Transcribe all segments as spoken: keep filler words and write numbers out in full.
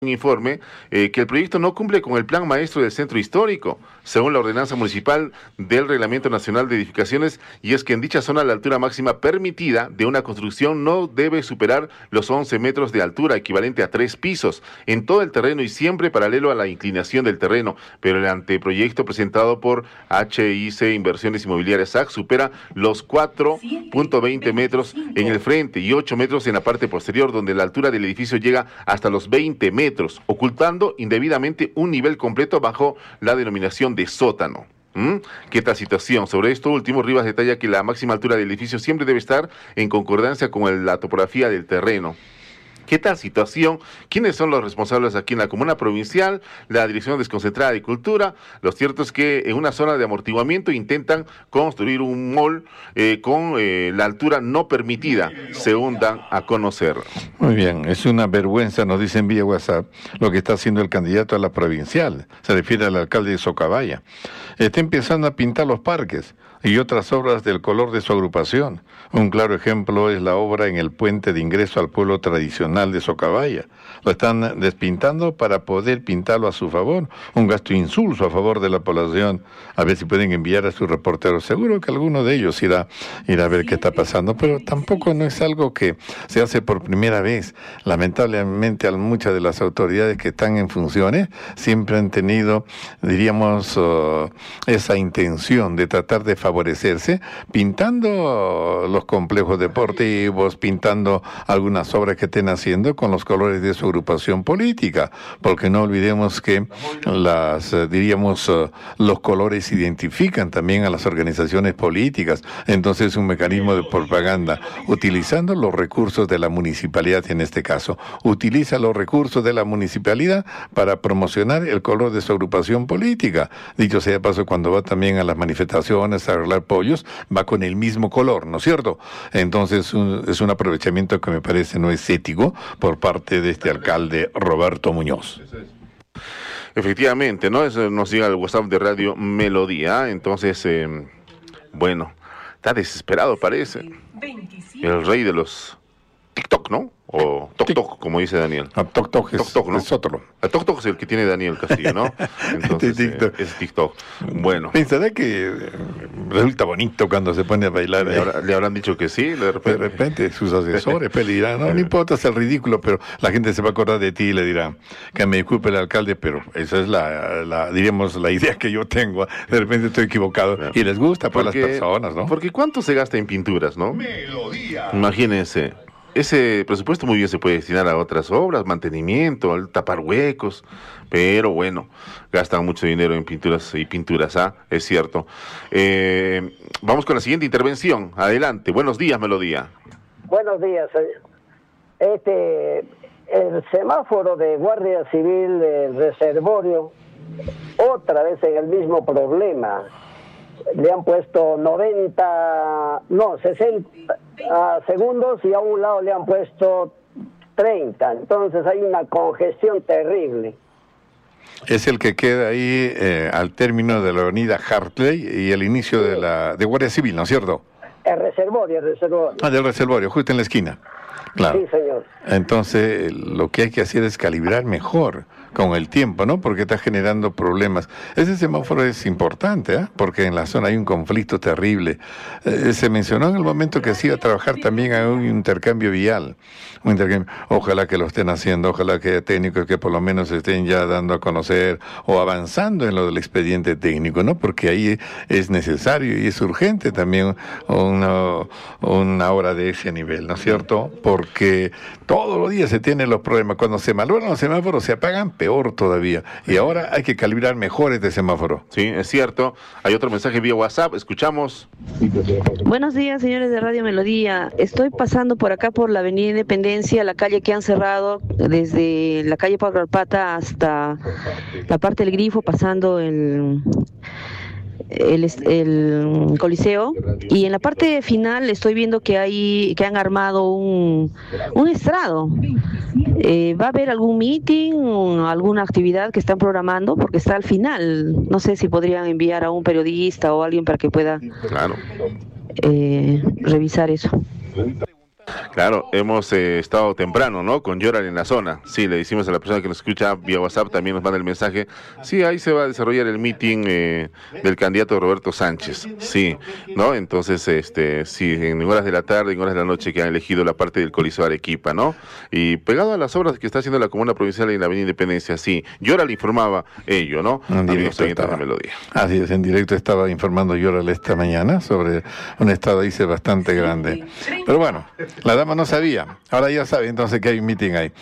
un informe eh, que el proyecto no cumple con el plan maestro del centro histórico, según la ordenanza municipal del Reglamento Nacional de Edificaciones, y es que en dicha zona la altura máxima permitida de una construcción no debe superar los once metros de altura, equivalente a tres pisos, en todo el terreno y siempre paralelo a la inclinación del terreno, pero el anteproyecto presentado por H I C Inversiones Inmobiliarias A C supera los cuatro punto veinte metros en el frente y ocho metros en la parte posterior, donde la altura del edificio llega hasta los veinte metros. Ocultando indebidamente un nivel completo bajo la denominación de sótano. ¿Mm? ¿Qué tal situación? Sobre esto último, Rivas detalla que la máxima altura del edificio siempre debe estar en concordancia con el, la topografía del terreno. ¿Qué tal situación? ¿Quiénes son los responsables aquí en la comuna provincial? La Dirección Desconcentrada de Cultura. Lo cierto es que en una zona de amortiguamiento intentan construir un mall eh, con eh, la altura no permitida, según dan a conocer. Muy bien, es una vergüenza, nos dicen vía WhatsApp, lo que está haciendo el candidato a la provincial. Se refiere al alcalde de Socabaya. Está empezando a pintar los parques y otras obras del color de su agrupación. Un claro ejemplo es la obra en el puente de ingreso al pueblo tradicional de Socabaya. Lo están despintando para poder pintarlo a su favor. Un gasto insulso a favor de la población. A ver si pueden enviar a sus reporteros. Seguro que alguno de ellos irá, irá a ver qué está pasando, pero tampoco no es algo que se hace por primera vez. Lamentablemente muchas de las autoridades que están en funciones siempre han tenido, diríamos, uh, esa intención de tratar de favorecerse, pintando los complejos deportivos, pintando algunas obras que estén haciendo con los colores de su agrupación política, porque no olvidemos que las, eh, diríamos, uh, los colores identifican también a las organizaciones políticas. Entonces es un mecanismo de propaganda, utilizando los recursos de la municipalidad en este caso. Utiliza los recursos de la municipalidad para promocionar el color de su agrupación política. Dicho sea de paso, cuando va también a las manifestaciones a arreglar pollos, va con el mismo color, ¿no es cierto? Entonces un, es un aprovechamiento que me parece no es ético por parte de este alcalde Roberto Muñoz. Efectivamente, ¿no? Eso nos llega al WhatsApp de Radio Melodía. Entonces, eh, bueno, está desesperado parece. El rey de los TikTok, ¿no? O Tok Tok, como dice Daniel. Ah, Tok Tok es, ¿no? es otro. El Tok Tok es el que tiene Daniel Castillo, ¿no? Entonces, TikTok. Eh, es TikTok. Bueno. Pensará que resulta bonito cuando se pone a bailar. Le, habrá, le habrán dicho que sí, de repente. De repente sus asesores pues, le dirán, no, no importa, es el ridículo, pero la gente se va a acordar de ti y le dirá, que me disculpe el alcalde, pero esa es la, la diríamos, la idea que yo tengo. De repente estoy equivocado. Claro. Y les gusta para las personas, ¿no? Porque ¿cuánto se gasta en pinturas, no? Melodía. Imagínense. Ese presupuesto muy bien se puede destinar a otras obras, mantenimiento, al tapar huecos, pero bueno, gastan mucho dinero en pinturas y pinturas, ¿ah? Es cierto. Eh, vamos con la siguiente intervención. Adelante. Buenos días, Melodía. Buenos días. Este, el semáforo de Guardia Civil del Reservorio, otra vez en el mismo problema. Le han puesto noventa, no, sesenta uh, segundos y a un lado le han puesto treinta. Entonces hay una congestión terrible. Es el que queda ahí eh, al término de la avenida Hartley y el inicio sí. de la de Guardia Civil, ¿no es cierto? El reservorio, el reservorio. Ah, del reservorio, justo en la esquina. Claro. Sí, señor. Entonces, lo que hay que hacer es calibrar mejor con el tiempo, ¿no? Porque está generando problemas. Ese semáforo es importante, ¿eh? Porque en la zona hay un conflicto terrible. Eh, se mencionó en el momento que se iba a trabajar también a un intercambio vial. Un intercambio. Ojalá que lo estén haciendo, ojalá que haya técnicos que por lo menos estén ya dando a conocer o avanzando en lo del expediente técnico, ¿no? Porque ahí es necesario y es urgente también una, una obra de ese nivel, ¿no es cierto? Porque todos los días se tienen los problemas. Cuando se malogran los semáforos, se apagan, peor todavía. Y ahora hay que calibrar mejor este semáforo. Sí, es cierto. Hay otro mensaje vía WhatsApp. Escuchamos. Buenos días, señores de Radio Melodía. Estoy pasando por acá por la Avenida Independencia, la calle que han cerrado desde la calle Pablo Alpata hasta la parte del Grifo, pasando el... El, el Coliseo, y en la parte final estoy viendo que hay que han armado un, un estrado. Eh, ¿Va a haber algún meeting, alguna actividad que están programando? Porque está al final. No sé si podrían enviar a un periodista o alguien para que pueda claro. eh, revisar eso. Claro, hemos eh, estado temprano, ¿no? Con Yoral en la zona. Sí, le decimos a la persona que nos escucha vía WhatsApp, también nos manda el mensaje. Sí, ahí se va a desarrollar el meeting eh, del candidato Roberto Sánchez. Sí, ¿no? Entonces, este, sí, en horas de la tarde, en horas de la noche que han elegido la parte del Coliseo Arequipa, ¿no? Y pegado a las obras que está haciendo la Comuna Provincial en la Avenida Independencia, sí. Yoral informaba ello, ¿no? En directo estaba. Melodía. Así es, en directo estaba informando Yoral esta mañana sobre un estado, dice, bastante grande. Pero bueno, la dama no sabía, ahora ya sabe entonces que hay un meeting ahí.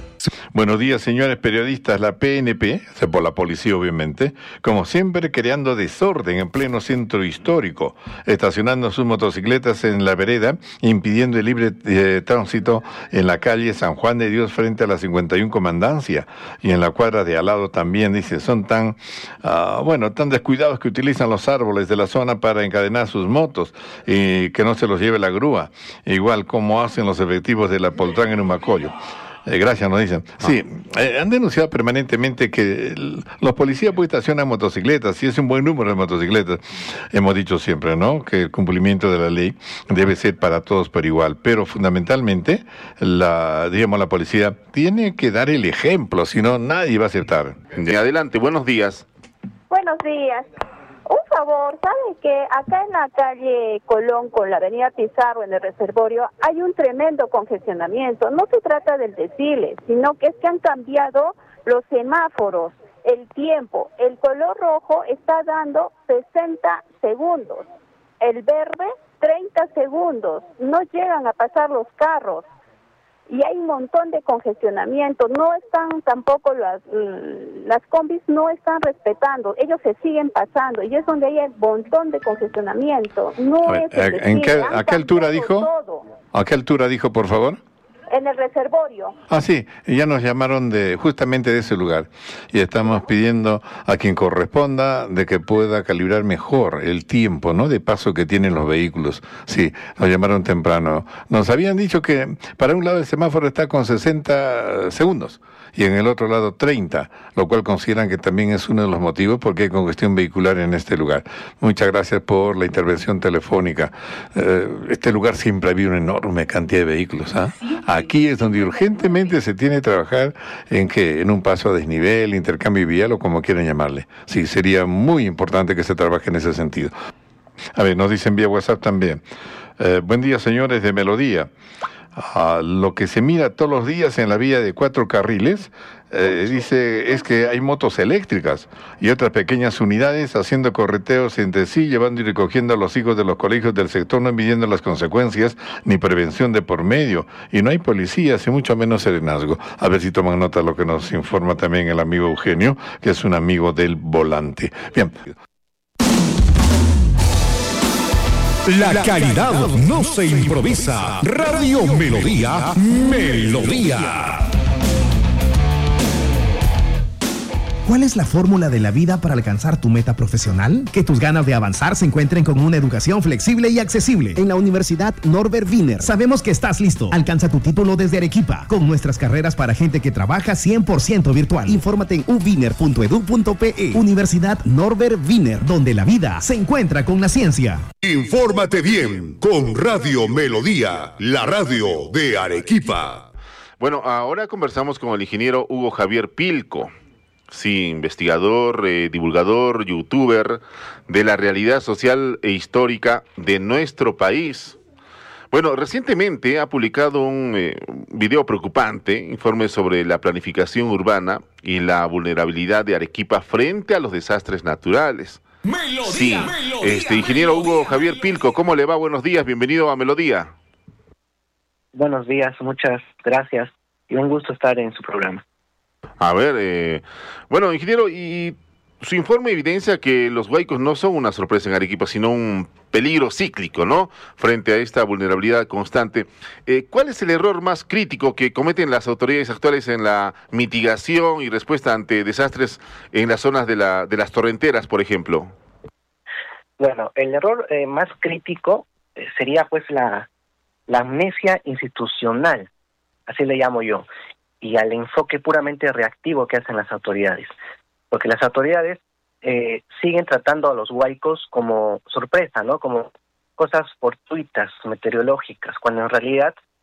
Buenos días, señores periodistas. La P N P, o sea, por la policía obviamente, como siempre creando desorden en pleno centro histórico, estacionando sus motocicletas en la vereda, impidiendo el libre eh, tránsito en la calle San Juan de Dios frente a la cincuenta y uno Comandancia, y en la cuadra de al lado también, dice, son tan, uh, bueno, tan descuidados que utilizan los árboles de la zona para encadenar sus motos y que no se los lleve la grúa, igual como hacen los efectivos de la Poltrán en Humacoyo. Eh, gracias, nos dicen. Sí, eh, han denunciado permanentemente que el, los policías pues estacionan motocicletas, y es un buen número de motocicletas. Hemos dicho siempre, ¿no?, que el cumplimiento de la ley debe ser para todos por igual, pero fundamentalmente, la, digamos, la policía tiene que dar el ejemplo, si no, nadie va a aceptar. Adelante, buenos días. Buenos días. Un favor, ¿saben que acá en la calle Colón con la avenida Pizarro en el Reservorio hay un tremendo congestionamiento? No se trata del desfile, sino que es que han cambiado los semáforos, el tiempo. El color rojo está dando sesenta segundos, el verde treinta segundos, no llegan a pasar los carros. Y hay un montón de congestionamiento, no están tampoco las las combis, no están respetando, ellos se siguen pasando, y es donde hay un montón de congestionamiento. No ver, es el ¿en qué, ¿A qué altura dijo? Todo. ¿A qué altura dijo, por favor? En el Reservorio. Ah, sí, ya nos llamaron de justamente de ese lugar y estamos pidiendo a quien corresponda de que pueda calibrar mejor el tiempo, ¿no?, de paso que tienen los vehículos. Sí, nos llamaron temprano. Nos habían dicho que para un lado el semáforo está con sesenta segundos y en el otro lado treinta, lo cual consideran que también es uno de los motivos porque hay congestión vehicular en este lugar. Muchas gracias por la intervención telefónica. Eh, este lugar siempre había una enorme cantidad de vehículos, ¿ah? Aquí es donde urgentemente se tiene que trabajar en que en un paso a desnivel, intercambio vial o como quieran llamarle. Sí, sería muy importante que se trabaje en ese sentido. A ver, nos dicen vía WhatsApp también. Eh, buen día, señores de Melodía. Uh, lo que se mira todos los días en la vía de cuatro carriles, eh, dice, es que hay motos eléctricas y otras pequeñas unidades haciendo correteos entre sí, llevando y recogiendo a los hijos de los colegios del sector, no midiendo las consecuencias ni prevención de por medio. Y no hay policías y mucho menos serenazgo. A ver si toman nota de lo que nos informa también el amigo Eugenio, que es un amigo del volante. Bien. La calidad no se improvisa. Radio Melodía, Melodía. ¿Cuál es la fórmula de la vida para alcanzar tu meta profesional? Que tus ganas de avanzar se encuentren con una educación flexible y accesible. En la Universidad Norbert Wiener sabemos que estás listo. Alcanza tu título desde Arequipa, con nuestras carreras para gente que trabaja cien por ciento virtual. Infórmate en u wiener punto edu punto pe. Universidad Norbert Wiener, donde la vida se encuentra con la ciencia. Infórmate bien con Radio Melodía, la radio de Arequipa. Bueno, ahora conversamos con el ingeniero Hugo Javier Pilco. Sí, investigador, eh, divulgador, youtuber de la realidad social e histórica de nuestro país. Bueno, recientemente ha publicado un eh, video preocupante, informe sobre la planificación urbana y la vulnerabilidad de Arequipa frente a los desastres naturales. Melodía, sí, Melodía, este ingeniero Melodía, Hugo Javier Pilco, ¿cómo le va? Buenos días, bienvenido a Melodía. Buenos días, muchas gracias y un gusto estar en su programa. A ver, eh, bueno, ingeniero, y su informe evidencia que los huaicos no son una sorpresa en Arequipa, sino un peligro cíclico, ¿no?, frente a esta vulnerabilidad constante. Eh, ¿Cuál es el error más crítico que cometen las autoridades actuales en la mitigación y respuesta ante desastres en las zonas de, la, de las torrenteras, por ejemplo? Bueno, el error eh, más crítico eh, sería pues la, la amnesia institucional, así le llamo yo, y al enfoque puramente reactivo que hacen las autoridades. Porque las autoridades eh, siguen tratando a los huaicos como sorpresa, ¿no?, como cosas fortuitas, meteorológicas, cuando en realidad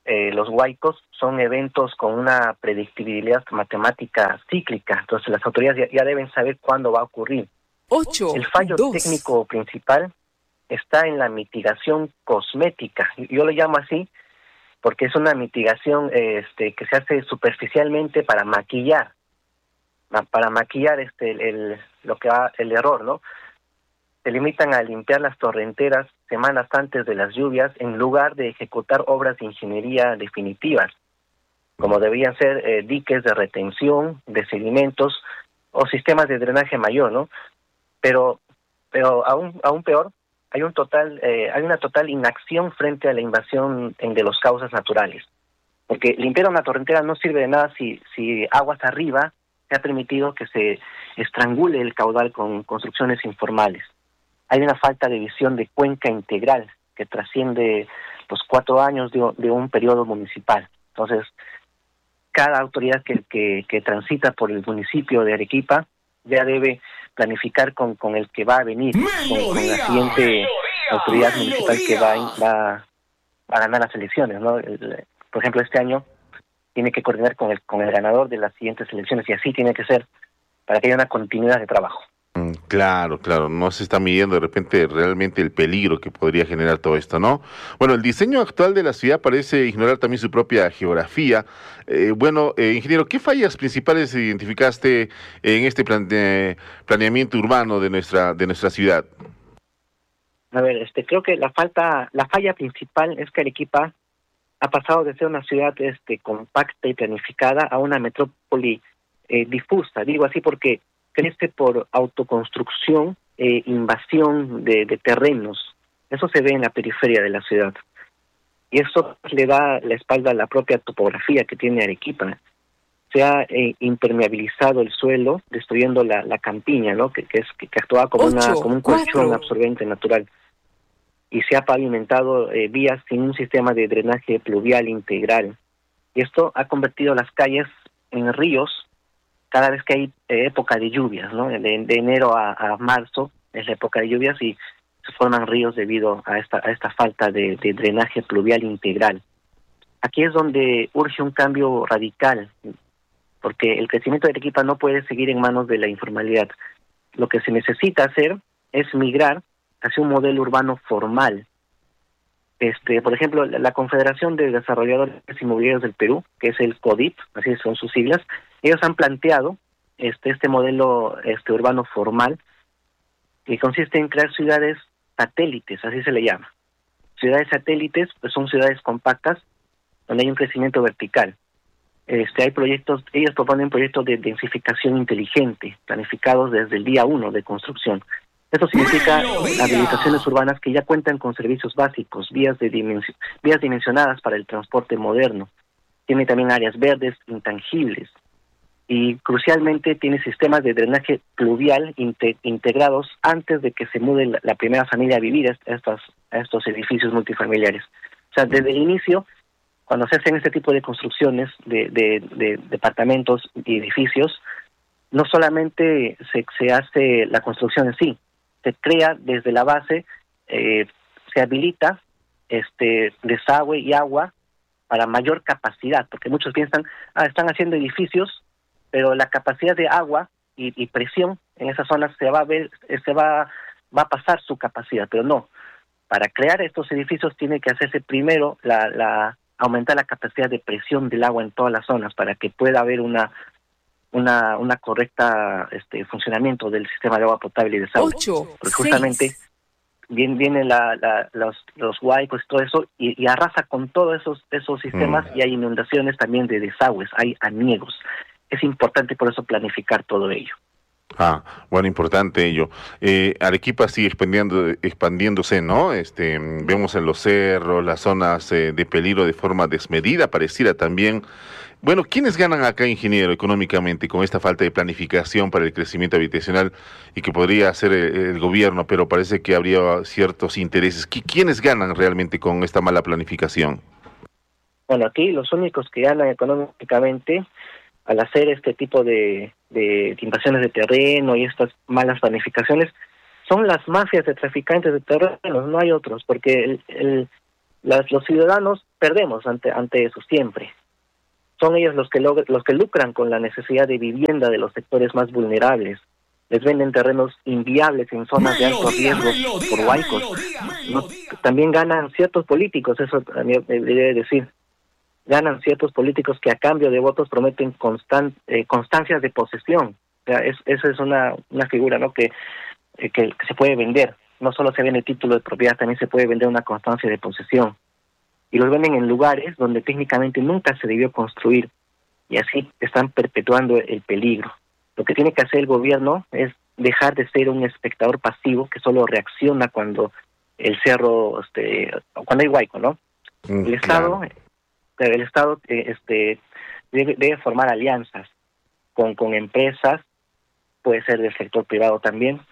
eh, los huaicos son eventos con una predictibilidad matemática cíclica, entonces las autoridades ya, ya deben saber cuándo va a ocurrir. Ocho, El fallo dos. técnico principal está en la mitigación cosmética. Yo lo llamo así porque es una mitigación este, que se hace superficialmente para maquillar, para maquillar este el, el lo que va el error, ¿no? Se limitan a limpiar las torrenteras semanas antes de las lluvias en lugar de ejecutar obras de ingeniería definitivas, como debían ser eh, diques de retención, de sedimentos o sistemas de drenaje mayor, ¿no? Pero, pero aún aún peor, hay un total eh, hay una total inacción frente a la invasión en de los causas naturales, porque limpiar una torrentera no sirve de nada si si aguas arriba se ha permitido que se estrangule el caudal con construcciones informales. Hay una falta de visión de cuenca integral que trasciende los cuatro años de, de un periodo municipal. Entonces, cada autoridad que, que, que transita por el municipio de Arequipa ya debe planificar con, con el que va a venir, con, con la siguiente autoridad municipal que va, va, va a ganar las elecciones, ¿no? El, por ejemplo, este año tiene que coordinar con el con el ganador de las siguientes elecciones, y así tiene que ser para que haya una continuidad de trabajo. Mm, Claro, claro, no se está midiendo de repente realmente el peligro que podría generar todo esto, ¿no? Bueno, el diseño actual de la ciudad parece ignorar también su propia geografía. Eh, bueno, eh, ingeniero, ¿qué fallas principales identificaste en este plan de planeamiento urbano de nuestra de nuestra ciudad? A ver, este creo que la falta, la falla principal es que Arequipa ha pasado de ser una ciudad este compacta y planificada a una metrópoli eh, difusa. Digo así porque crece por autoconstrucción, eh, invasión de, de terrenos. Eso se ve en la periferia de la ciudad. Y eso le da la espalda a la propia topografía que tiene Arequipa. Se ha eh, impermeabilizado el suelo, destruyendo la, la campiña, ¿no? Que, que es que, que actúa como Ocho, una como un colchón cuatro. absorbente natural. Y se ha pavimentado eh, vías sin un sistema de drenaje pluvial integral. Y esto ha convertido las calles en ríos cada vez que hay eh, época de lluvias, ¿no? De, de enero a, a marzo es la época de lluvias y se forman ríos debido a esta a esta falta de, de drenaje pluvial integral. Aquí es donde urge un cambio radical, porque el crecimiento de Arequipa no puede seguir en manos de la informalidad. Lo que se necesita hacer es migrar hacia un modelo urbano formal. Este, por ejemplo, la, la Confederación de Desarrolladores Inmobiliarios del Perú, que es el CODIP, así son sus siglas, ellos han planteado este este modelo este urbano formal, que consiste en crear ciudades satélites, así se le llama. Ciudades satélites pues son ciudades compactas donde hay un crecimiento vertical. Este hay proyectos, ellos proponen proyectos de densificación inteligente, planificados desde el día uno de construcción. Esto significa habilitaciones urbanas que ya cuentan con servicios básicos, vías de dimensi- vías dimensionadas para el transporte moderno. Tiene también áreas verdes intangibles. Y crucialmente tiene sistemas de drenaje pluvial inte- integrados antes de que se mude la, la primera familia a vivir a estos, a estos edificios multifamiliares. O sea, desde el inicio, cuando se hacen este tipo de construcciones de, de, de departamentos y edificios, no solamente se, se hace la construcción en sí, se crea desde la base, eh, se habilita este desagüe y agua para mayor capacidad, porque muchos piensan, ah, están haciendo edificios, pero la capacidad de agua y, y presión en esas zonas se va a ver, se va, va a pasar su capacidad, pero no. Para crear estos edificios tiene que hacerse primero la, la aumentar la capacidad de presión del agua en todas las zonas para que pueda haber una una una correcta este funcionamiento del sistema de agua potable y desagüe. Ocho, porque justamente seis. vienen viene la, la, los los huaicos y todo eso y, y arrasa con todos esos esos sistemas Mm. y hay inundaciones también de desagües, hay aniegos. Es importante por eso planificar todo ello. Ah, bueno, importante ello. Eh, Arequipa sigue expandiendo, expandiéndose, ¿no? Este, mm, vemos en los cerros, las zonas eh, de peligro de forma desmedida, pareciera también. Bueno, ¿quiénes ganan acá, ingeniero, económicamente con esta falta de planificación para el crecimiento habitacional y que podría hacer el, el gobierno, pero parece que habría ciertos intereses? ¿Qui- ¿Quiénes ganan realmente con esta mala planificación? Bueno, aquí los únicos que ganan económicamente al hacer este tipo de, de invasiones de terreno y estas malas planificaciones son las mafias de traficantes de terrenos, no hay otros, porque el, el, las, los ciudadanos perdemos ante ante eso siempre. Son ellos los que log- los que lucran con la necesidad de vivienda de los sectores más vulnerables. Les venden terrenos inviables en zonas de alto riesgo por huaicos. ¿No? También ganan ciertos políticos, eso también debe decir. Ganan ciertos políticos que a cambio de votos prometen constan, eh, constancias de posesión. O sea, es, esa es una, una figura, ¿no? que, eh, que, que se puede vender. No solo se vende título de propiedad, también se puede vender una constancia de posesión. Y los venden en lugares donde técnicamente nunca se debió construir. Y así están perpetuando el peligro. Lo que tiene que hacer el gobierno es dejar de ser un espectador pasivo que solo reacciona cuando el cerro, este, cuando hay huaico, ¿no? Mm, el Estado, claro. el Estado, eh, este, debe, debe formar alianzas con con empresas, puede ser del sector privado también,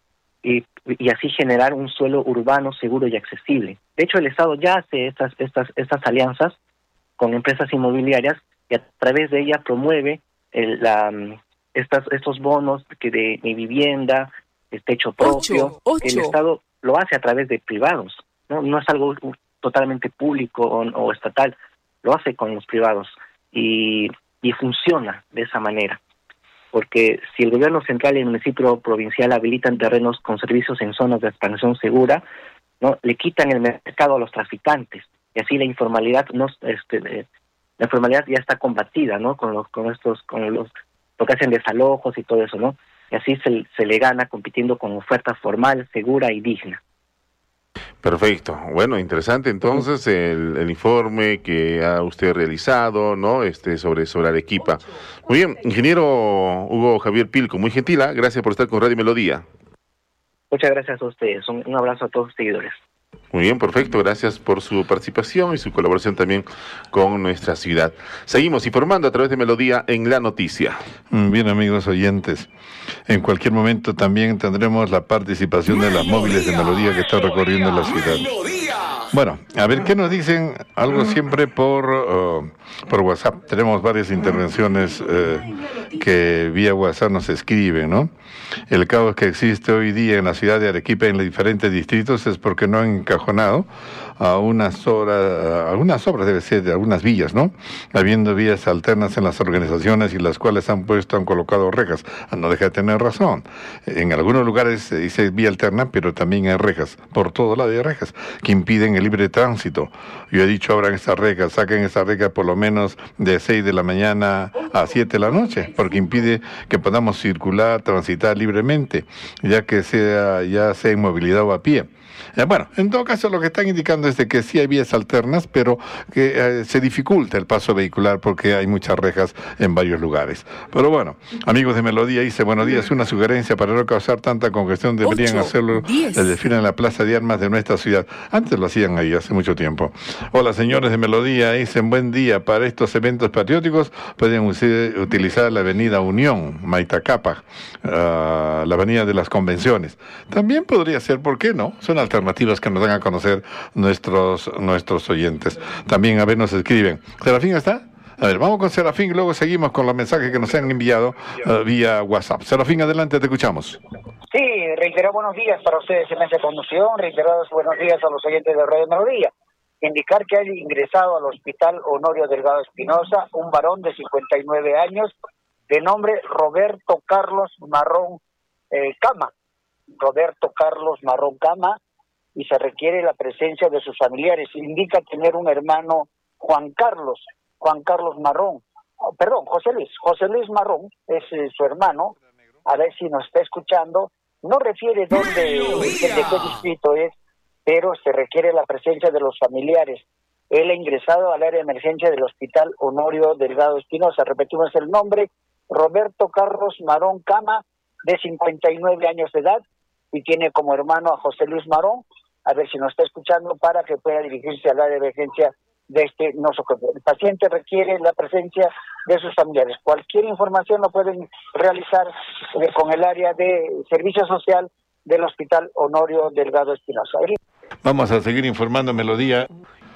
y y así generar un suelo urbano seguro y accesible. De hecho, el Estado ya hace estas estas estas alianzas con empresas inmobiliarias y a través de ellas promueve el, la estas estos bonos que de, de vivienda, de techo propio. Ocho, ocho. El Estado lo hace a través de privados, no no es algo totalmente público o, o estatal, lo hace con los privados y y funciona de esa manera. Porque si el gobierno central y el municipio provincial habilitan terrenos con servicios en zonas de expansión segura, no le quitan el mercado a los traficantes y así la informalidad no este eh, la informalidad ya está combatida, ¿no? Con los con estos con los lo que hacen desalojos y todo eso, ¿no? Y así se se le gana compitiendo con oferta formal, segura y digna. Perfecto. Bueno, interesante entonces el, el informe que ha usted realizado, ¿no? Este sobre sobre Arequipa. Muy bien, ingeniero Hugo Javier Pilco, muy gentil, ¿eh? Gracias por estar con Radio Melodía. Muchas gracias a ustedes. Un, un abrazo a todos los seguidores. Muy bien, perfecto. Gracias por su participación y su colaboración también con nuestra ciudad. Seguimos informando a través de Melodía en la noticia. Bien, amigos oyentes. En cualquier momento también tendremos la participación de las móviles de Melodía que están recorriendo la ciudad. Bueno, a ver qué nos dicen, algo siempre por uh, por WhatsApp. Tenemos varias intervenciones uh, que vía WhatsApp nos escriben, ¿no? El caos que existe hoy día en la ciudad de Arequipa en los diferentes distritos es porque no han encajonado a unas obras, a unas obras debe ser de algunas vías, ¿no? Habiendo vías alternas en las organizaciones y las cuales han puesto, han colocado rejas. No deja de tener razón. En algunos lugares se dice vía alterna, pero también hay rejas. Por todo lado hay rejas que impiden el libre tránsito. Yo he dicho, abran estas rejas, saquen estas rejas por lo menos de seis de la mañana a siete de la noche, porque impide que podamos circular, transitar libremente, ya que sea ya sea en movilidad o a pie. Eh, bueno, en todo caso lo que están indicando es de que sí hay vías alternas, pero que eh, se dificulta el paso vehicular porque hay muchas rejas en varios lugares. Pero bueno, amigos de Melodía, dice, buenos días, una sugerencia para no causar tanta congestión, deberían Ocho, hacerlo diez. El desfile en la Plaza de Armas de nuestra ciudad. Antes lo hacían ahí, hace mucho tiempo. Hola, señores de Melodía, dicen, buen día, para estos eventos patrióticos pueden usted utilizar la avenida Unión, Maitacapa, uh, la avenida de las Convenciones. También podría ser, ¿por qué no? Son alternativas que nos dan a conocer nuestros nuestros oyentes. También a ver nos escriben. ¿Serafín está? A ver, vamos con Serafín y luego seguimos con los mensajes que nos han enviado uh, vía WhatsApp. Serafín, adelante, te escuchamos. Sí, reitero buenos días para ustedes en esta conducción, reiterados buenos días a los oyentes de Radio Melodía. Indicar que ha ingresado al Hospital Honorio Delgado Espinosa un varón de cincuenta y nueve años de nombre Roberto Carlos Marrón eh, Cama. Roberto Carlos Marrón Cama, y se requiere la presencia de sus familiares. Indica tener un hermano, Juan Carlos, Juan Carlos Marrón, oh, perdón, José Luis, José Luis Marrón es eh, su hermano, a ver si nos está escuchando. No refiere dónde, de qué distrito es, pero se requiere la presencia de los familiares. Él ha ingresado al área de emergencia del Hospital Honorio Delgado Espinosa. Repetimos el nombre, Roberto Carlos Marrón Cama, de cincuenta y nueve años de edad, y tiene como hermano a José Luis Marrón. A ver si nos está escuchando para que pueda dirigirse al área de emergencia de este nosocomio. El paciente requiere la presencia de sus familiares. Cualquier información lo pueden realizar eh, con el área de servicio social del Hospital Honorio Delgado Espinosa. Vamos a seguir informando, Melodía.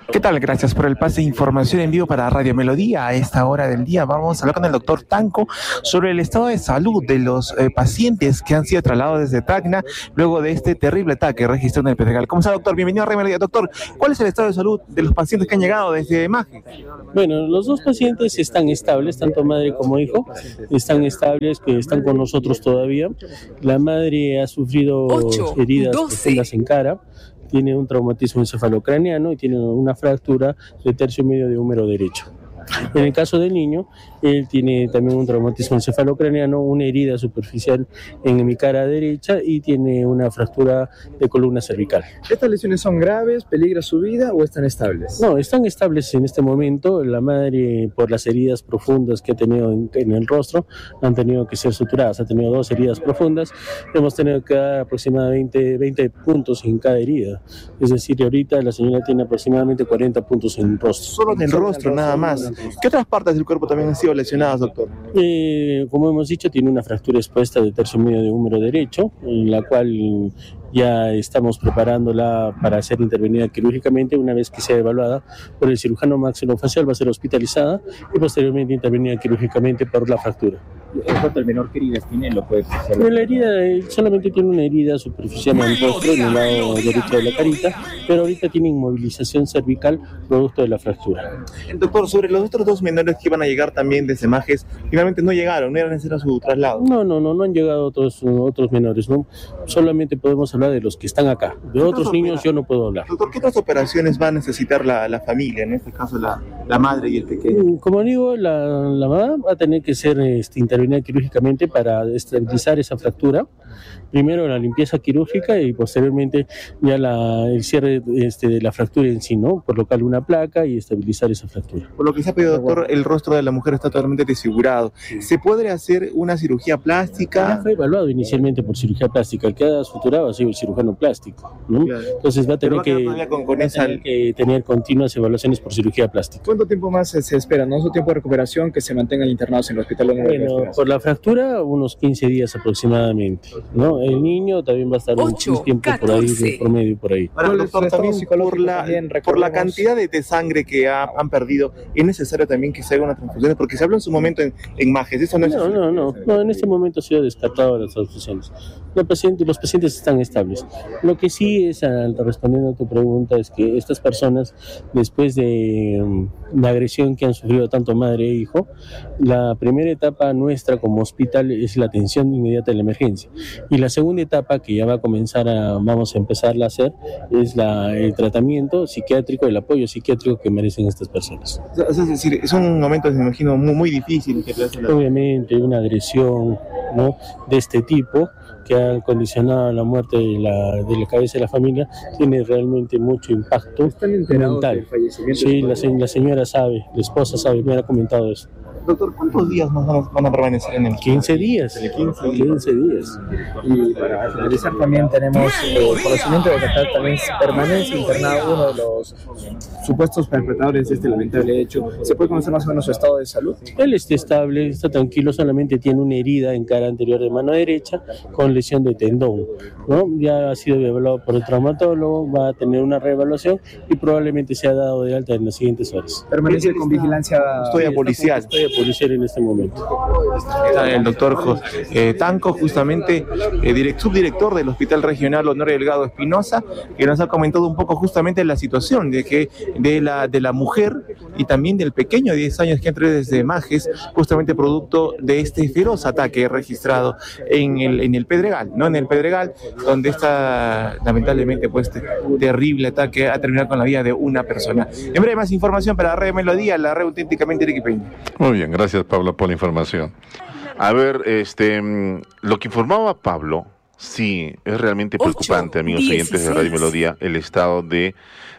¿Qué tal? Gracias por el pase de información en vivo para Radio Melodía. A esta hora del día vamos a hablar con el doctor Tanco sobre el estado de salud de los eh, pacientes que han sido trasladados desde Tacna luego de este terrible ataque registrado en el Pedregal. ¿Cómo está, doctor? Bienvenido a Radio Melodía. Doctor, ¿cuál es el estado de salud de los pacientes que han llegado desde Majes? Bueno, los dos pacientes están estables, tanto madre como hijo, están estables, que están con nosotros todavía. La madre ha sufrido ocho, heridas doce profundas en cara, tiene un traumatismo encefalocraneano y tiene una fractura de tercio medio de húmero derecho. En el caso del niño, él tiene también un traumatismo encefalocraneano, una herida superficial en mi cara derecha y tiene una fractura de columna cervical. ¿Estas lesiones son graves, peligra su vida o están estables? No, están estables en este momento. La madre, por las heridas profundas que ha tenido en, en el rostro, han tenido que ser suturadas. Ha tenido dos heridas profundas. Hemos tenido que dar aproximadamente veinte puntos en cada herida. Es decir, ahorita la señora tiene aproximadamente cuarenta puntos en el rostro. Solo en el rostro, nada más. ¿Qué otras partes del cuerpo también han sido lesionadas, doctor? Eh, como hemos dicho, tiene una fractura expuesta de tercio medio de húmero derecho, en la cual ya estamos preparándola para ser intervenida quirúrgicamente. Una vez que sea evaluada por el cirujano maxilofacial, va a ser hospitalizada y posteriormente intervenida quirúrgicamente por la fractura. ¿En cuanto al menor qué heridas tiene? ¿Lo puede Pero la herida eh, solamente tiene una herida superficial en el rostro, en el lado derecho de la carita, pero ahorita tiene inmovilización cervical producto de la fractura. Doctor, sobre los otros dos menores que iban a llegar también desde Majes, finalmente no llegaron, no era necesario su traslado. No, no, no, no han llegado otros, otros menores, ¿no? Solamente podemos hablar de los que están acá. De otros niños yo no puedo hablar. Doctor, ¿qué otras operaciones va a necesitar la, la familia, en este caso la, la madre y el pequeño? Como digo, la, la mamá va a tener que ser este, intervenida quirúrgicamente para estabilizar esa fractura. Primero la limpieza quirúrgica y posteriormente ya la, el cierre este, de la fractura en sí, ¿no? Colocarle una placa y estabilizar esa fractura. Por lo que se ha pedido, doctor, el rostro de la mujer está totalmente desfigurado. ¿Se puede hacer una cirugía plástica? Ya fue evaluado inicialmente por cirugía plástica. El que ha suturado ha sido el cirujano plástico, ¿no? Claro. Entonces va a tener, va que, a con, con esa... tener que tener continuas evaluaciones por cirugía plástica. ¿Cuánto tiempo más se, se espera, no? ¿Su tiempo de recuperación que se mantengan internados en el hospital? Bueno, por la fractura, unos quince días aproximadamente, ¿no? El niño también va a estar ocho, un tiempo catorce. Por ahí, de promedio por ahí. Ahora, doctor, también por la, también por la cantidad de, de sangre que ha, han perdido, ¿es necesario también que se haga una transfusión? Porque se habló en su momento en, en Majes, ¿eso no es? No, no, no, no, en este momento se ha descartado las transfusiones. Los pacientes, los pacientes están estables. Lo que sí es, respondiendo a tu pregunta, es que estas personas, después de um, la agresión que han sufrido tanto madre e hijo, la primera etapa nuestra como hospital es la atención inmediata de la emergencia. Y la segunda etapa, que ya va a comenzar a, vamos a empezarla a hacer, es la, el tratamiento psiquiátrico, el apoyo psiquiátrico que merecen estas personas. Es decir, es un momento, me imagino, muy, muy difícil. Obviamente, una agresión, ¿no?, de este tipo, que ha condicionado la muerte de la, de la cabeza de la familia, tiene realmente mucho impacto mental. Sí, la, la señora sabe, la esposa sabe, me ha comentado eso. Doctor, ¿cuántos días más van a, van a permanecer en el quince días? quince días. Y para finalizar también tenemos eh, conocimiento de que acá también permanece internado uno de los supuestos perpetradores de este lamentable hecho. ¿Se puede conocer más o menos su estado de salud? Él está estable, está tranquilo, solamente tiene una herida en cara anterior de mano derecha con lesión de tendón, ¿no? Ya ha sido evaluado por el traumatólogo, va a tener una reevaluación y probablemente sea dado de alta en las siguientes horas. ¿Permanece con vigilancia? Custodia policial. Custodia policial en este momento. El doctor eh, Tanco, justamente eh, direct, subdirector del Hospital Regional Honorio Delgado Espinosa, que nos ha comentado un poco justamente la situación de que de la, de la mujer y también del pequeño de diez años que entró desde Majes, justamente producto de este feroz ataque registrado en el, en el Pedregal, ¿no? En el Pedregal, donde esta lamentablemente pues este terrible ataque ha terminado con la vida de una persona. En breve, más información para Radio Melodía, la red auténticamente arequipeña. Muy bien, gracias Pablo por la información. A ver, este, lo que informaba Pablo, sí, es realmente preocupante, amigos oyentes de Radio Melodía, el estado de,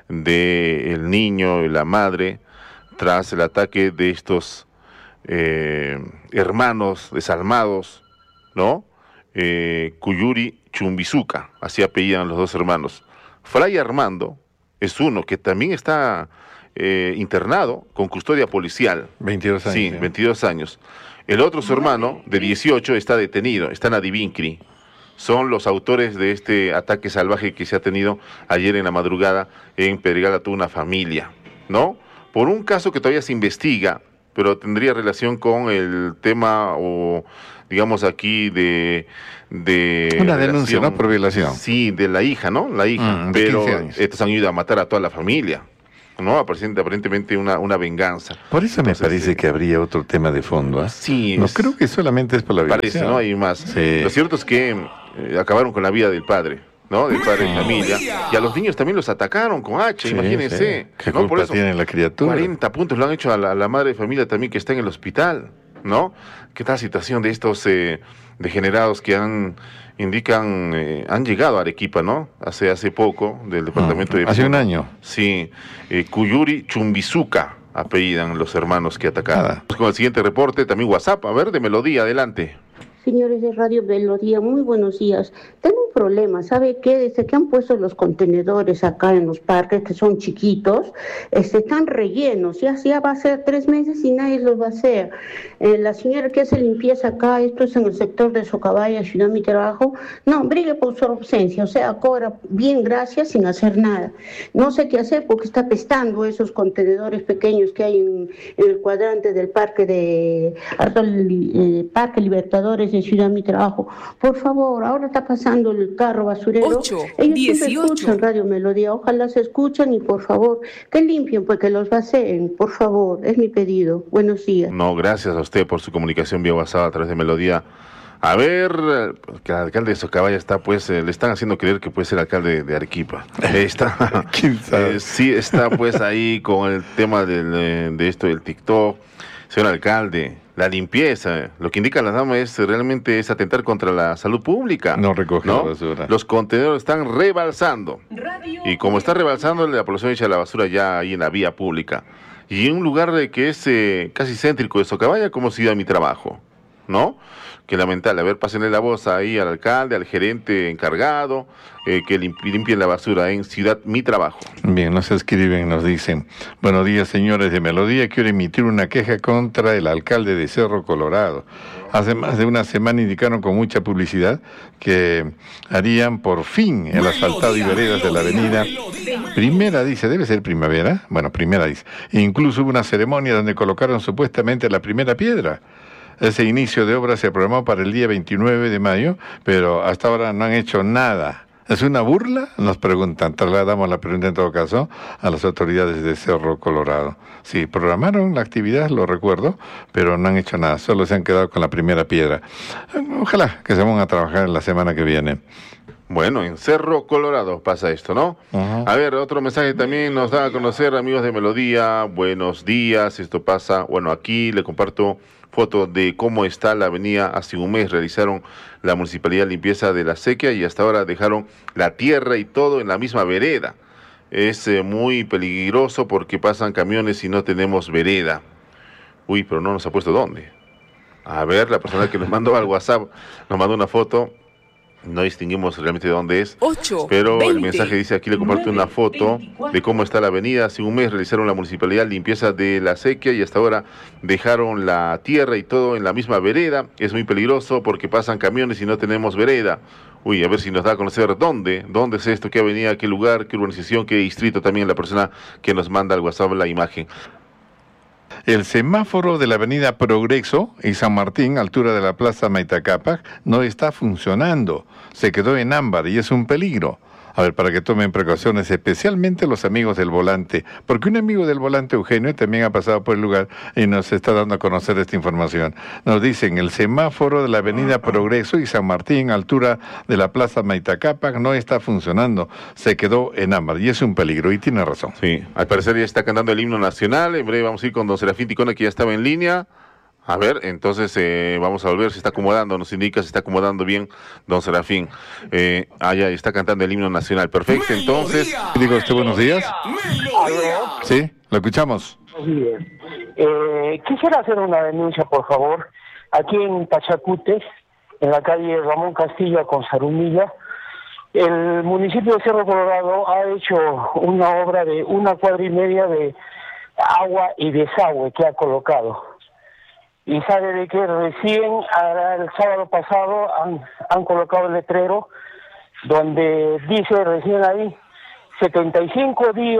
de el niño y la madre tras el ataque de estos eh, hermanos desalmados, ¿no? Eh, Cuyuri Chumbizuca, así apellidan los dos hermanos. Fray Armando es uno que también está eh, internado con custodia policial. veintidós años. Sí, ¿sí? veintidós años. El otro, su hermano, de dieciocho, está detenido, está en Adivincri. Son los autores de este ataque salvaje que se ha tenido ayer en la madrugada en Pedregal a toda una familia. ¿no? Por un caso que todavía se investiga, pero tendría relación con el tema o digamos aquí de de una relación, denuncia, ¿no? Por violación. Sí, de la hija, ¿no? La hija, Mm, de pero quince años. estos han ido a matar a toda la familia, ¿no? Aparentemente, aparentemente una, una venganza. Por eso Entonces, me parece eh, que habría otro tema de fondo. ¿eh? Sí, no es- creo que solamente es por la parece, violación. ¿no? Hay más. Sí. Lo cierto es que eh, acabaron con la vida del padre, ¿no? Del padre de familia. Y a los niños también los atacaron con hacha, Sí, imagínense. sí. ¿Qué ¿no? culpa Por eso, tiene la criatura? cuarenta puntos lo han hecho a la, a la madre de familia también que está en el hospital, ¿no? ¿Qué tal situación de estos eh, degenerados que han indican eh, han llegado a Arequipa, ¿no? Hace hace poco del departamento de Hace un año. Sí, eh, Kuyuri Chumbizuca apellidan los hermanos que atacaron. Con el siguiente reporte, también WhatsApp, a ver, de Melodía, adelante. Señores de Radio Melodía, muy buenos días. Tengo un problema, ¿sabe qué? Desde que han puesto los contenedores acá en los parques, que son chiquitos, este, están rellenos. Ya, ya va a ser tres meses y nadie los va a hacer. Eh, la señora que hace limpieza acá, esto es en el sector de Socabaya, Ciudad Mi Trabajo, no, brigue por su ausencia, o sea, cobra bien gracias sin hacer nada. No sé qué hacer porque está pestando esos contenedores pequeños que hay en, en el cuadrante del parque de Alto eh, Parque Libertadores de Ciudad Mi Trabajo. Por favor, ahora está pasando el carro basurero. ocho, Ellos siempre dieciocho. escuchan Radio Melodía, ojalá se escuchan y por favor, que limpien, pues que los vacíen, por favor, es mi pedido. Buenos días. No, gracias a usted por su comunicación vía WhatsApp a través de Melodía. A ver, eh, que el alcalde de Socabaya está, pues, eh, le están haciendo creer que puede ser alcalde de Arequipa. Eh, Está, eh, sí, está, pues, ahí con el tema del, eh, de esto del TikTok. Señor alcalde, la limpieza, lo que indica la dama es eh, realmente es atentar contra la salud pública. No recoge ¿no? la basura. Los contenedores están rebalsando. Y como está rebalsando, la población echa la basura ya ahí en la vía pública. Y en un lugar de que es eh, casi céntrico de Socabaya, como Ciudad Mi Trabajo, ¿no? Que lamentable. A ver, pásenle la voz ahí al alcalde, al gerente encargado, eh, que limp- limpien la basura en Ciudad Mi Trabajo. Bien, nos escriben, nos dicen, buenos días señores de Melodía, quiero emitir una queja contra el alcalde de Cerro Colorado. Hace más de una semana indicaron con mucha publicidad que harían por fin el asfaltado y veredas de la avenida Primera, dice, debe ser Primavera, bueno, Primera dice. E incluso hubo una ceremonia donde colocaron supuestamente la primera piedra. Ese inicio de obra se programó para el día veintinueve de mayo, pero hasta ahora no han hecho nada. ¿Es una burla? Nos preguntan. Trasladamos la pregunta en todo caso a las autoridades de Cerro Colorado. Sí, programaron la actividad, lo recuerdo, pero no han hecho nada. Solo se han quedado con la primera piedra. Ojalá que se van a trabajar en la semana que viene. Bueno, en Cerro Colorado pasa esto, ¿no? Ajá. A ver, otro mensaje también nos da a conocer, amigos de Melodía. Buenos días, esto pasa. Bueno, aquí le comparto foto de cómo está la avenida. Hace un mes realizaron la municipalidad limpieza de la sequía y hasta ahora dejaron la tierra y todo en la misma vereda. Es eh, muy peligroso porque pasan camiones y no tenemos vereda. Uy, pero no nos ha puesto dónde. A ver, la persona que nos mandó al WhatsApp nos mandó una foto. No distinguimos realmente de dónde es, ocho, pero el veinte, mensaje dice, aquí le comparto una foto de cómo está la avenida. Hace un mes realizaron la municipalidad limpieza de la sequía y hasta ahora dejaron la tierra y todo en la misma vereda. Es muy peligroso porque pasan camiones y no tenemos vereda. Uy, a ver si nos da a conocer dónde, dónde es esto, qué avenida, qué lugar, qué urbanización, qué distrito. También la persona que nos manda al WhatsApp la imagen. El semáforo de la avenida Progreso y San Martín, altura de la plaza Maitacapac, no está funcionando. Se quedó en ámbar y es un peligro. A ver, para que tomen precauciones, especialmente los amigos del volante, porque un amigo del volante, Eugenio, también ha pasado por el lugar y nos está dando a conocer esta información. Nos dicen, el semáforo de la avenida Progreso y San Martín, altura de la plaza Maitacapac, no está funcionando. Se quedó en ámbar y es un peligro, y tiene razón. Sí, al parecer ya está cantando el himno nacional. En breve vamos a ir con don Serafín Ticona, que ya estaba en línea. A ver, entonces eh, vamos a volver, se está acomodando, nos indica, se está acomodando bien don Serafín. Eh, ah, ya está cantando el himno nacional, perfecto, entonces... Digo usted, buenos días. Sí, lo escuchamos. Bien. Eh, quisiera hacer una denuncia, por favor. Aquí en Pachacute, en la calle Ramón Castilla con Zarumilla, el municipio de Cerro Colorado ha hecho una obra de una cuadra y media de agua y desagüe que ha colocado. Y sabe de que recién, el sábado pasado, han, han colocado el letrero donde dice recién ahí, setenta y cinco días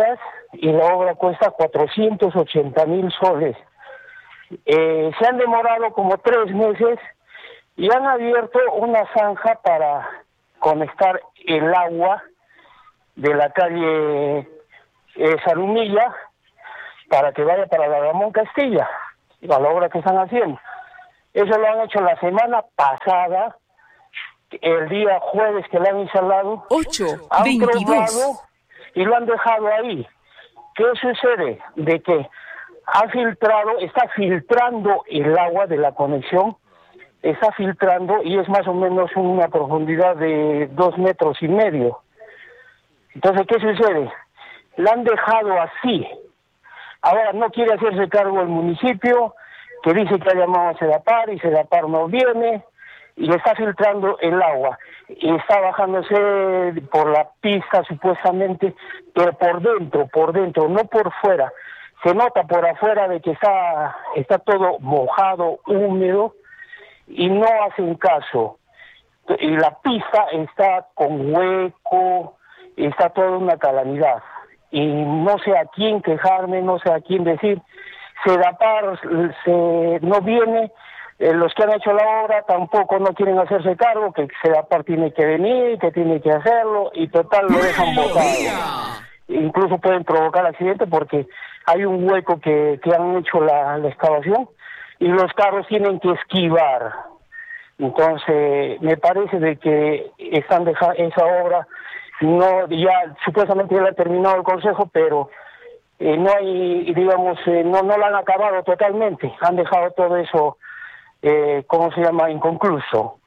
y la obra cuesta cuatrocientos ochenta mil soles. Eh, se han demorado como tres meses y han abierto una zanja para conectar el agua de la calle eh, Zarumilla para que vaya para la Ramón Castilla, a la obra que están haciendo. Eso lo han hecho la semana pasada, el día jueves que lo han instalado. ocho, han veintidós. probado y lo han dejado ahí. ¿Qué sucede? De que ha filtrado, está filtrando el agua de la conexión, está filtrando y es más o menos una profundidad de dos metros y medio. Entonces, ¿qué sucede? La han dejado así. Ahora no quiere hacerse cargo el municipio, que dice que ha llamado a Sedapar y Sedapar no viene, y está filtrando el agua. Y está bajándose por la pista supuestamente, pero por dentro, por dentro, no por fuera. Se nota por afuera de que está, está todo mojado, húmedo, y no hacen caso. Y la pista está con hueco, está toda una calamidad. Y no sé a quién quejarme, no sé a quién decir. Sedapar se, no viene, eh, los que han hecho la obra tampoco no quieren hacerse cargo, que Sedapar tiene que venir, que tiene que hacerlo, y total lo dejan botado. Incluso pueden provocar accidentes porque hay un hueco que, que han hecho la, la excavación y los carros tienen que esquivar. Entonces, me parece de que están dejando esa obra, no, ya supuestamente ya la ha terminado el consejo, pero eh, no hay, digamos, eh, no, no la han acabado totalmente, han dejado todo eso, eh, ¿cómo se llama?, inconcluso.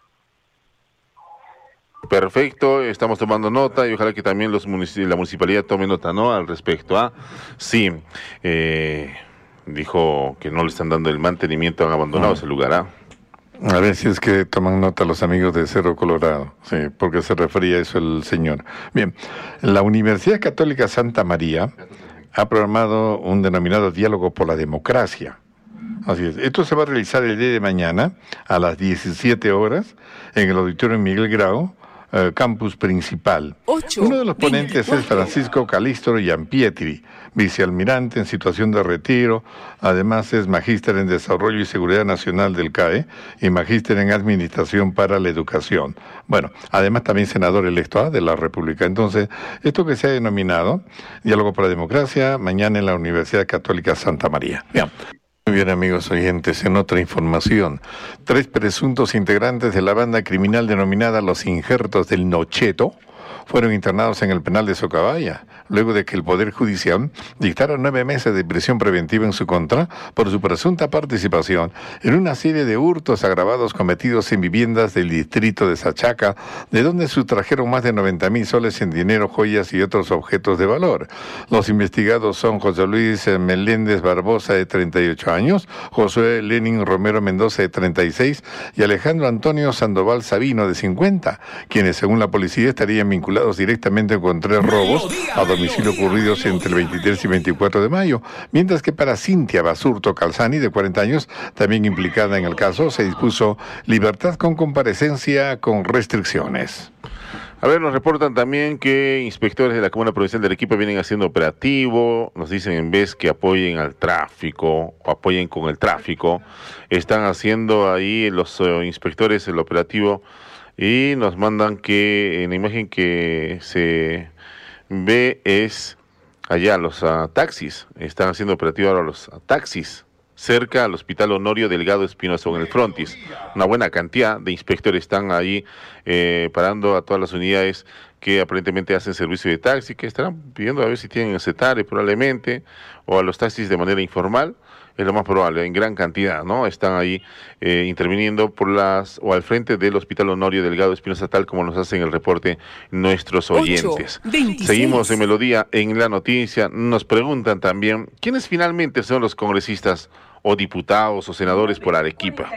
Perfecto, estamos tomando nota y ojalá que también los munici- la municipalidad tome nota, ¿no?, al respecto. ¿Ah? Sí, eh, dijo que no le están dando el mantenimiento, han abandonado mm. ese lugar. ¿Ah? A ver si es que toman nota los amigos de Cerro Colorado, sí, porque se refería a eso el señor. Bien, la Universidad Católica Santa María ha programado un denominado Diálogo por la Democracia. Así es, esto se va a realizar el día de mañana a las diecisiete horas en el Auditorio Miguel Grau, Uh, campus principal. ocho, Uno de los ponentes veinticuatro. es Francisco Calistro Giampietri, vicealmirante en situación de retiro, además es magíster en Desarrollo y Seguridad Nacional del C A E y magíster en Administración para la Educación. Bueno, además también senador electo ¿ah? de la República. Entonces, esto que se ha denominado Diálogo por la Democracia, mañana en la Universidad Católica Santa María. Bien. Muy bien, amigos oyentes, en otra información, tres presuntos integrantes de la banda criminal denominada Los Injertos del Nocheto fueron internados en el penal de Socabaya, luego de que el Poder Judicial dictara nueve meses de prisión preventiva en su contra por su presunta participación en una serie de hurtos agravados cometidos en viviendas del distrito de Sachaca, de donde sustrajeron más de noventa mil soles en dinero, joyas y otros objetos de valor. Los investigados son José Luis Meléndez Barbosa, de treinta y ocho años, José Lenin Romero Mendoza, de treinta y seis, y Alejandro Antonio Sandoval Sabino, de cincuenta, quienes según la policía estarían vinculados directamente con tres robos a domicilio ocurridos entre el veintitrés y veinticuatro de mayo, mientras que para Cintia Basurto Calzani, de cuarenta años, también implicada en el caso, se dispuso libertad con comparecencia con restricciones. A ver, nos reportan también que inspectores de la Comuna Provincial de Arequipa vienen haciendo operativo, nos dicen en vez que apoyen al tráfico, o apoyen con el tráfico, están haciendo ahí los uh, inspectores el operativo. Y nos mandan que en la imagen que se ve es allá los uh, taxis, están haciendo operativo ahora los uh, taxis, cerca al Hospital Honorio Delgado Espinosa en el Frontis. Una buena cantidad de inspectores están ahí eh, parando a todas las unidades que aparentemente hacen servicio de taxi, que estarán pidiendo a ver si tienen el CETARE probablemente, o a los taxis de manera informal. Es lo más probable, en gran cantidad, ¿no? Están ahí eh, interviniendo por las o al frente del Hospital Honorio Delgado Espinosa, tal como nos hacen el reporte nuestros oyentes. ocho, veintiséis. Seguimos en Melodía en la noticia. Nos preguntan también, ¿quiénes finalmente son los congresistas o diputados o senadores por Arequipa?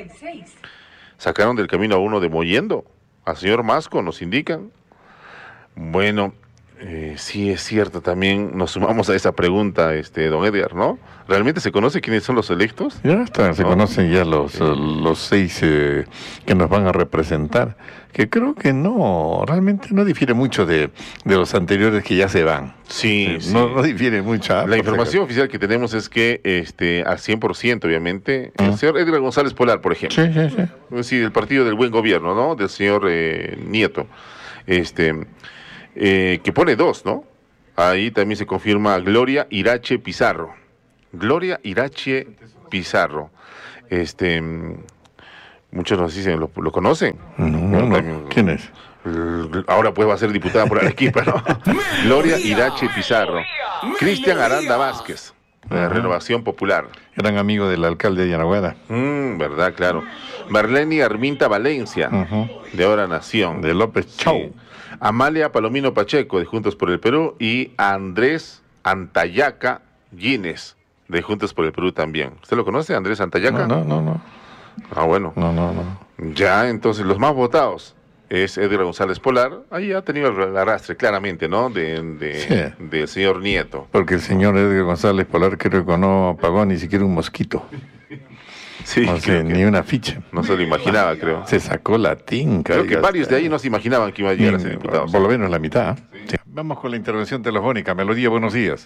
¿Sacaron del camino a uno de Mollendo? Al señor Masco, nos indican. Bueno, Eh, sí, es cierto, también nos sumamos a esa pregunta, este, don Edgar, ¿no? ¿Realmente se conoce quiénes son los electos? Ya está, se ¿no? conocen ya los, sí. los seis eh, que nos van a representar, que creo que no, realmente no difiere mucho de, de los anteriores que ya se van. Sí, eh, sí. No, no difiere mucho. La información oficial que tenemos es que este, al cien por ciento, obviamente, el uh-huh. señor Edgar González Polar, por ejemplo. Sí, sí, sí. Es decir, el partido del buen gobierno, ¿no? Del señor eh, Nieto. Este... Eh, que pone dos, ¿no? Ahí también se confirma Gloria Irache Pizarro. Gloria Irache Pizarro. Este, muchos nos dicen, ¿lo, lo conocen? No, no, no. También, ¿quién es? Ahora pues va a ser diputada por Arequipa, ¿no? Gloria Irache Pizarro. Cristian Aranda Vázquez, de la Renovación Popular. Gran amigo del alcalde de Yanaguara. Mm, verdad, claro. Marleni Arminta Valencia, uh-huh. de Ahora Nación. De López Chau. Sí. Amalia Palomino Pacheco, de Juntos por el Perú, y Andrés Antayaca Gines, de Juntos por el Perú también. ¿Usted lo conoce, Andrés Antayaca? No, no, no. no. Ah, bueno. No, no, no. Ya, entonces, los más votados es Edgar González Polar. Ahí ha tenido el arrastre, claramente, ¿no? De, de, sí. del señor Nieto. Porque el señor Edgar González Polar creo que no apagó ni siquiera un mosquito. Sí, no sé, ni una ficha. No se lo imaginaba, creo. Se sacó la tinca. Creo que varios de ahí no se imaginaban que iba a llegar a ser diputado. Por lo menos la mitad. Sí. Sí. Vamos con la intervención telefónica. Melodía, buenos días.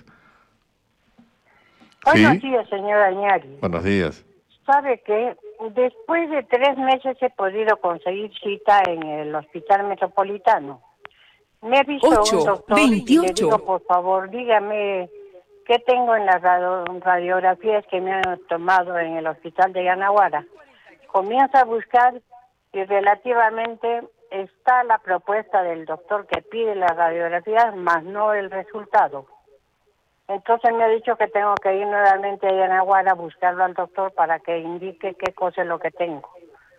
Buenos ¿Sí? días, señora Iñaki. Buenos días. ¿Sabe qué? Después de tres meses he podido conseguir cita en el Hospital Metropolitano. Me ha visto un doctor y le digo, por favor, dígame... ¿Qué tengo en las radio, radiografías que me han tomado en el hospital de Yanaguara? Comienza a buscar y relativamente está la propuesta del doctor que pide las radiografías, más no el resultado. Entonces me ha dicho que tengo que ir nuevamente a Yanaguara a buscarlo al doctor para que indique qué cosa es lo que tengo.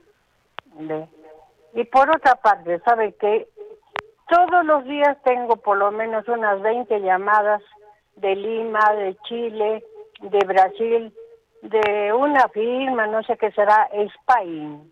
¿Ve? Y por otra parte, ¿sabe qué? Todos los días tengo por lo menos unas veinte llamadas de Lima, de Chile, de Brasil, de una firma, no sé qué será, Spain.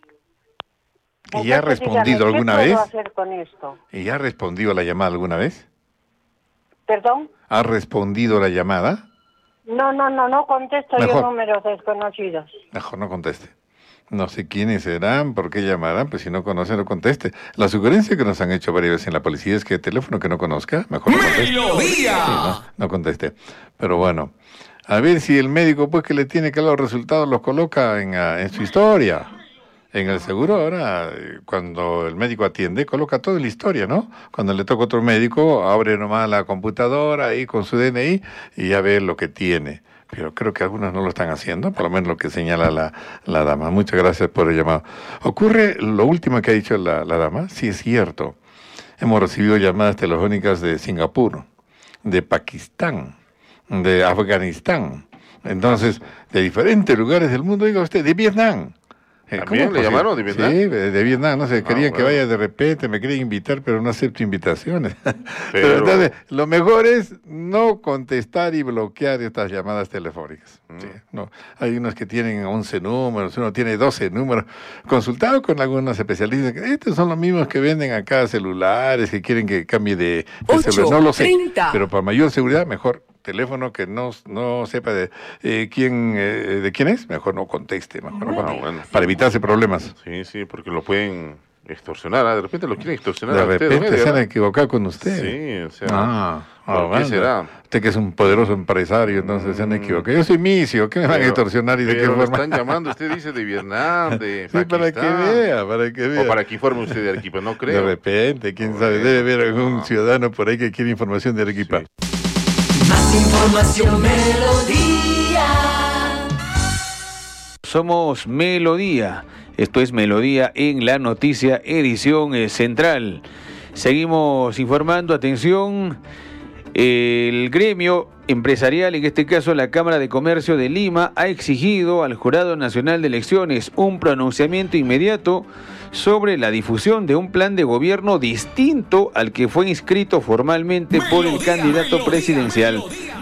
¿Y ya ha respondido dígame, alguna ¿qué vez? puedo hacer con esto? ¿Y ya ha respondido a la llamada alguna vez? ¿Perdón? ¿Ha respondido la llamada? No, no, no, no contesto Mejor. yo números desconocidos. Mejor no conteste. No sé quiénes serán, por qué llamarán, pues si no conoce, no conteste. La sugerencia que nos han hecho varias veces en la policía es que el teléfono que no conozca, mejor no conteste. ¡Melodía! Sí, no, no conteste. Pero bueno, a ver si el médico, pues que le tiene que dar los resultados, los coloca en, uh, en su historia. En el seguro ahora, cuando el médico atiende, coloca toda la historia, ¿no? Cuando le toca otro médico, abre nomás la computadora ahí con su D N I y ya ve lo que tiene. Pero creo que algunos no lo están haciendo, por lo menos lo que señala la, la dama. Muchas gracias por el llamado. Ocurre lo último que ha dicho la, la dama, sí es cierto. Hemos recibido llamadas telefónicas de Singapur, de Pakistán, de Afganistán, entonces, de diferentes lugares del mundo, diga usted, de Vietnam. ¿También le llamaron de Vietnam? Sí, de, de Vietnam, no sé, querían ah, que bueno. vaya de repente, me querían invitar, pero no acepto invitaciones. Pero, Pero entonces, lo mejor es no contestar y bloquear estas llamadas telefónicas. Mm. Sí, no. Hay unos que tienen once números, uno tiene doce números. Consultado con algunos especialistas, que estos son los mismos que venden acá celulares, que quieren que cambie de, de celular. No lo sé, treinta. pero para mayor seguridad, mejor teléfono que no, no sepa de eh, quién eh, de quién es, mejor no conteste, mejor no conteste, bueno. para evitarse problemas. Sí, sí, porque lo pueden extorsionar, ¿ah? De repente lo quieren extorsionar De a usted, repente ¿no? se han equivocado con usted. Sí, o sea, Ah, ¿por ah, qué bueno. será? Usted que es un poderoso empresario, entonces se han equivocado. Yo soy misio, ¿qué me van a Pero- extorsionar y de qué pero lo forma? están llamando, usted dice de Vietnam, de Sí, para que Pakistán. vea, para que vea. O para que informe usted de Arequipa, no De creo. repente, quién sabe, debe haber algún ciudadano por ahí que quiere información de Arequipa. Más información, Melodía. Somos Melodía. Esto es Melodía en la noticia, edición eh, central. Seguimos informando, atención, el gremio empresarial, en este caso la Cámara de Comercio de Lima, ha exigido al Jurado Nacional de Elecciones un pronunciamiento inmediato sobre la difusión de un plan de gobierno distinto al que fue inscrito formalmente por el candidato presidencial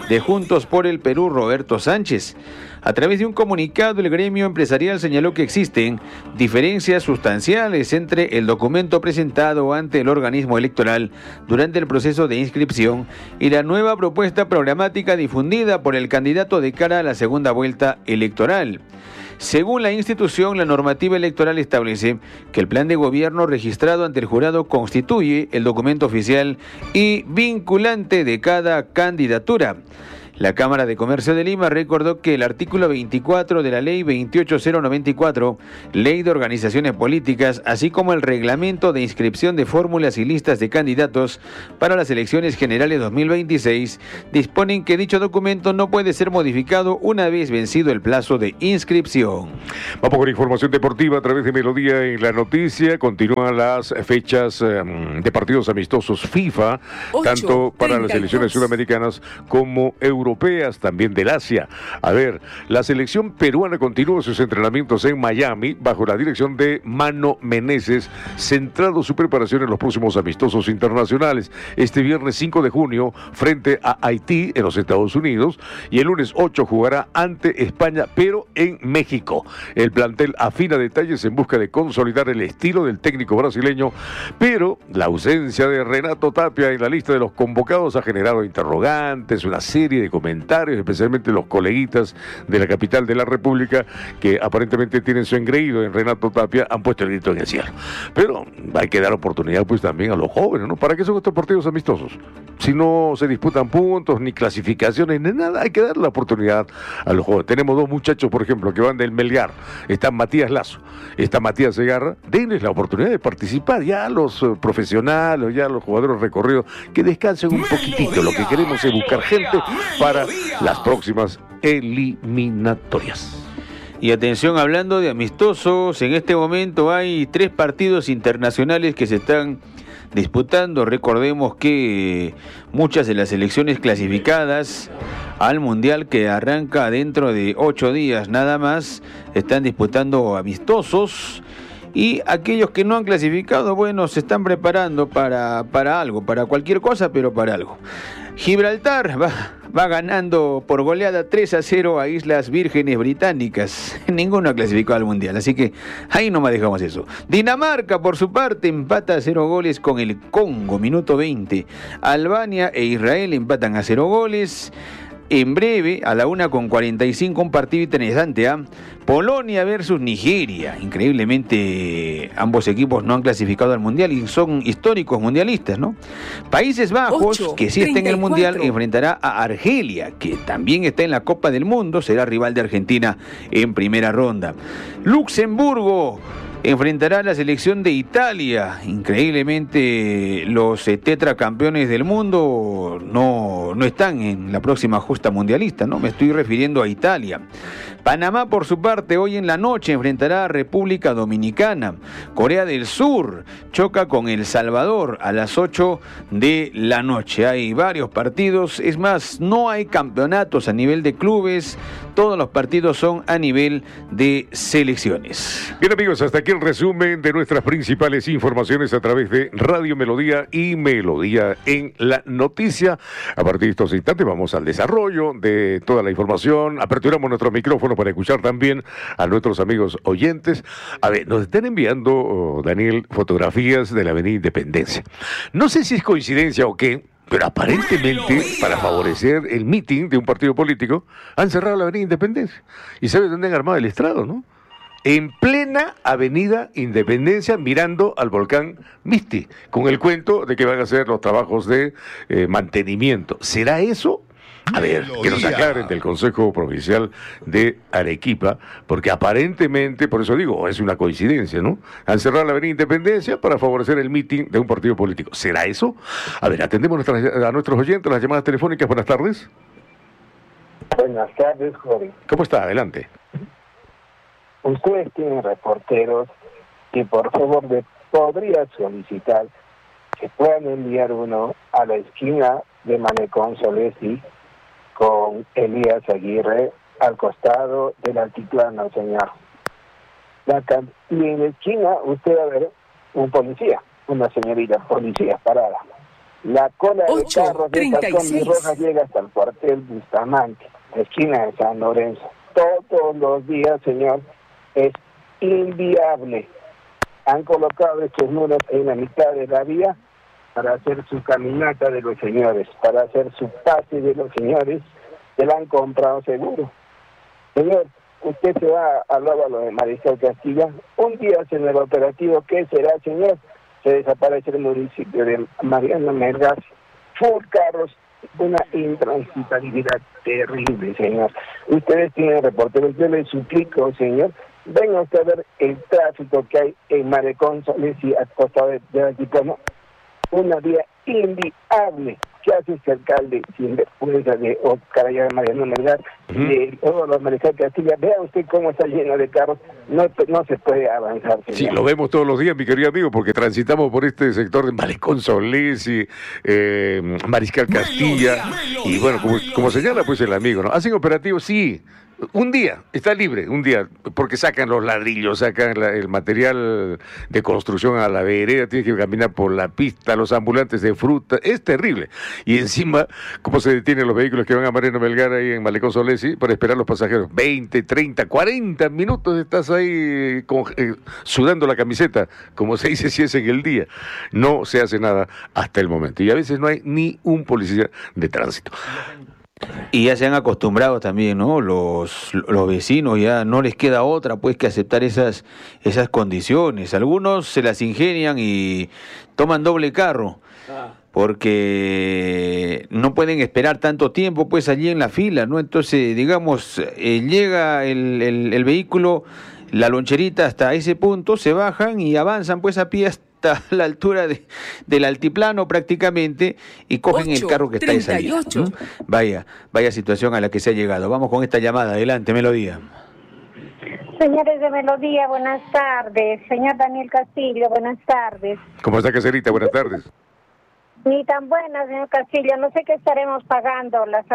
de Juntos por el Perú, Roberto Sánchez. A través de un comunicado, el gremio empresarial señaló que existen diferencias sustanciales entre el documento presentado ante el organismo electoral durante el proceso de inscripción y la nueva propuesta programática difundida por el candidato de cara a la segunda vuelta electoral. Según la institución, la normativa electoral establece que el plan de gobierno registrado ante el jurado constituye el documento oficial y vinculante de cada candidatura. La Cámara de Comercio de Lima recordó que el artículo veinticuatro de la Ley veintiocho mil noventa y cuatro, Ley de Organizaciones Políticas, así como el Reglamento de Inscripción de Fórmulas y Listas de Candidatos para las Elecciones Generales dos mil veintiséis, disponen que dicho documento no puede ser modificado una vez vencido el plazo de inscripción. Vamos con información deportiva a través de Melodía en la Noticia. Continúan las fechas um, de partidos amistosos FIFA, tanto para las selecciones sudamericanas como europeas. europeas, también del Asia. A ver, la selección peruana continúa sus entrenamientos en Miami bajo la dirección de Mano Meneses, centrado su preparación en los próximos amistosos internacionales. Este viernes cinco de junio frente a Haití en los Estados Unidos y el lunes ocho jugará ante España, pero en México. El plantel afina detalles en busca de consolidar el estilo del técnico brasileño, pero la ausencia de Renato Tapia en la lista de los convocados ha generado interrogantes, una serie de comentarios, especialmente los coleguitas de la capital de la República, que aparentemente tienen su engreído en Renato Tapia, han puesto el grito en el cielo. Pero hay que dar oportunidad pues también a los jóvenes, ¿no? ¿Para qué son estos partidos amistosos? Si no se disputan puntos, ni clasificaciones, ni nada, hay que dar la oportunidad a los jóvenes. Tenemos dos muchachos, por ejemplo, que van del Melgar. Está Matías Lazo, está Matías Segarra. Denles la oportunidad de participar. Ya los uh, profesionales, ya los jugadores recorridos, que descansen un poquitito. Lo que queremos es buscar gente para las próximas eliminatorias. Y atención, hablando de amistosos, en este momento hay tres partidos internacionales que se están disputando. Recordemos que muchas de las selecciones clasificadas al Mundial, que arranca dentro de ocho días nada más, están disputando amistosos. Y aquellos que no han clasificado, bueno, se están preparando para, para algo, para cualquier cosa, pero para algo. Gibraltar va, va ganando por goleada tres a cero a Islas Vírgenes Británicas. Ninguno ha clasificado al Mundial, así que ahí nomás dejamos eso. Dinamarca, por su parte, empata a cero goles con el Congo, minuto veinte. Albania e Israel empatan a cero goles. En breve, a la una con cuarenta y cinco, un partido interesante, ¿eh? Polonia versus Nigeria. Increíblemente, ambos equipos no han clasificado al Mundial y son históricos mundialistas, ¿no? Países Bajos, ocho, que sí está en el Mundial, enfrentará a Argelia, que también está en la Copa del Mundo, será rival de Argentina en primera ronda. Luxemburgo enfrentará a la selección de Italia. Increíblemente, los eh, tetracampeones del mundo no, no están en la próxima justa mundialista, ¿no? Me estoy refiriendo a Italia. Panamá, por su parte, hoy en la noche enfrentará a República Dominicana. Corea del Sur choca con El Salvador a las ocho de la noche. Hay varios partidos, es más, no hay campeonatos a nivel de clubes, todos los partidos son a nivel de selecciones. Bien, amigos, hasta aquí el resumen de nuestras principales informaciones a través de Radio Melodía y Melodía en la Noticia. A partir de estos instantes vamos al desarrollo de toda la información. Aperturamos nuestro micrófono para escuchar también a nuestros amigos oyentes. A ver, nos están enviando, oh, Daniel, fotografías de la Avenida Independencia. No sé si es coincidencia o qué, pero aparentemente, para favorecer el meeting de un partido político, han cerrado la Avenida Independencia. ¿Y sabes dónde han armado el estrado, no? En plena Avenida Independencia, mirando al volcán Misti, con el cuento de que van a hacer los trabajos de eh, mantenimiento. ¿Será eso? A ver, que nos aclaren del Consejo Provincial de Arequipa, porque aparentemente, por eso digo, es una coincidencia, ¿no? Han cerrado la Avenida Independencia para favorecer el meeting de un partido político. ¿Será eso? A ver, atendemos nuestras, a nuestros oyentes, las llamadas telefónicas. Buenas tardes. Buenas tardes, joven. ¿Cómo está? Adelante. Ustedes tienen reporteros y por favor me podría solicitar que puedan enviar uno a la esquina de Manecón Solesi con Elías Aguirre al costado del altiplano, señor. La, y en la esquina usted va a ver un policía, una señorita policía parada. La cola ocho, de carros de treinta y esta combi seis. roja llega hasta el cuartel Bustamante, esquina de San Lorenzo. Todos los días, señor, es inviable. Han colocado estos muros en la mitad de la vía para hacer su caminata de los señores, para hacer su pase de los señores, se la han comprado seguro. Señor, usted se va al óvalo de Mariscal Castilla, un día en el operativo, ¿qué será, señor? Se desaparece el municipio de Mariano Melgar, full carros, una intransitabilidad terrible, señor. Ustedes tienen reporteros, yo les suplico, señor, venga usted a ver el tráfico que hay en Malecón Solís y a costado de, de Altiplano, una vía inviable. ¿Qué hace este alcalde sin vergüenza de Oscar allá de Mariano Melgar, uh-huh. de todos los Mariscal Castilla? Vea usted cómo está lleno de carros, no, no se puede avanzar, señor. Sí, lo vemos todos los días, mi querido amigo, porque transitamos por este sector de Malecón Solís y eh, Mariscal Castilla, Melodía, y bueno, como, como señala pues el amigo, ¿no? Hacen operativos, sí. Un día, está libre, un día, porque sacan los ladrillos, sacan la, el material de construcción a la vereda, tiene que caminar por la pista, los ambulantes de fruta, es terrible. Y encima, ¿cómo se detienen los vehículos que van a Mariano Melgar ahí en Malecón Solesi para esperar a los pasajeros? veinte, treinta, cuarenta minutos estás ahí con, eh, sudando la camiseta, como se dice si es en el día. No se hace nada hasta el momento. Y a veces no hay ni un policía de tránsito. Y ya se han acostumbrado también, ¿no? Los, los vecinos ya no les queda otra pues que aceptar esas, esas condiciones. Algunos se las ingenian y toman doble carro, porque no pueden esperar tanto tiempo pues allí en la fila, ¿no? Entonces, digamos, eh, llega el, el, el vehículo, la loncherita hasta ese punto, se bajan y avanzan pues a pie hasta a la altura de, del altiplano prácticamente y cogen ocho, el carro que está de salida. ¿Mm? Vaya, vaya situación a la que se ha llegado. Vamos con esta llamada. Adelante, Melodía. Señores de Melodía, buenas tardes. Señor Daniel Castillo, buenas tardes. ¿Cómo está, Caserita? Buenas tardes. Ni tan buenas, señor Castillo. No sé qué estaremos pagando la,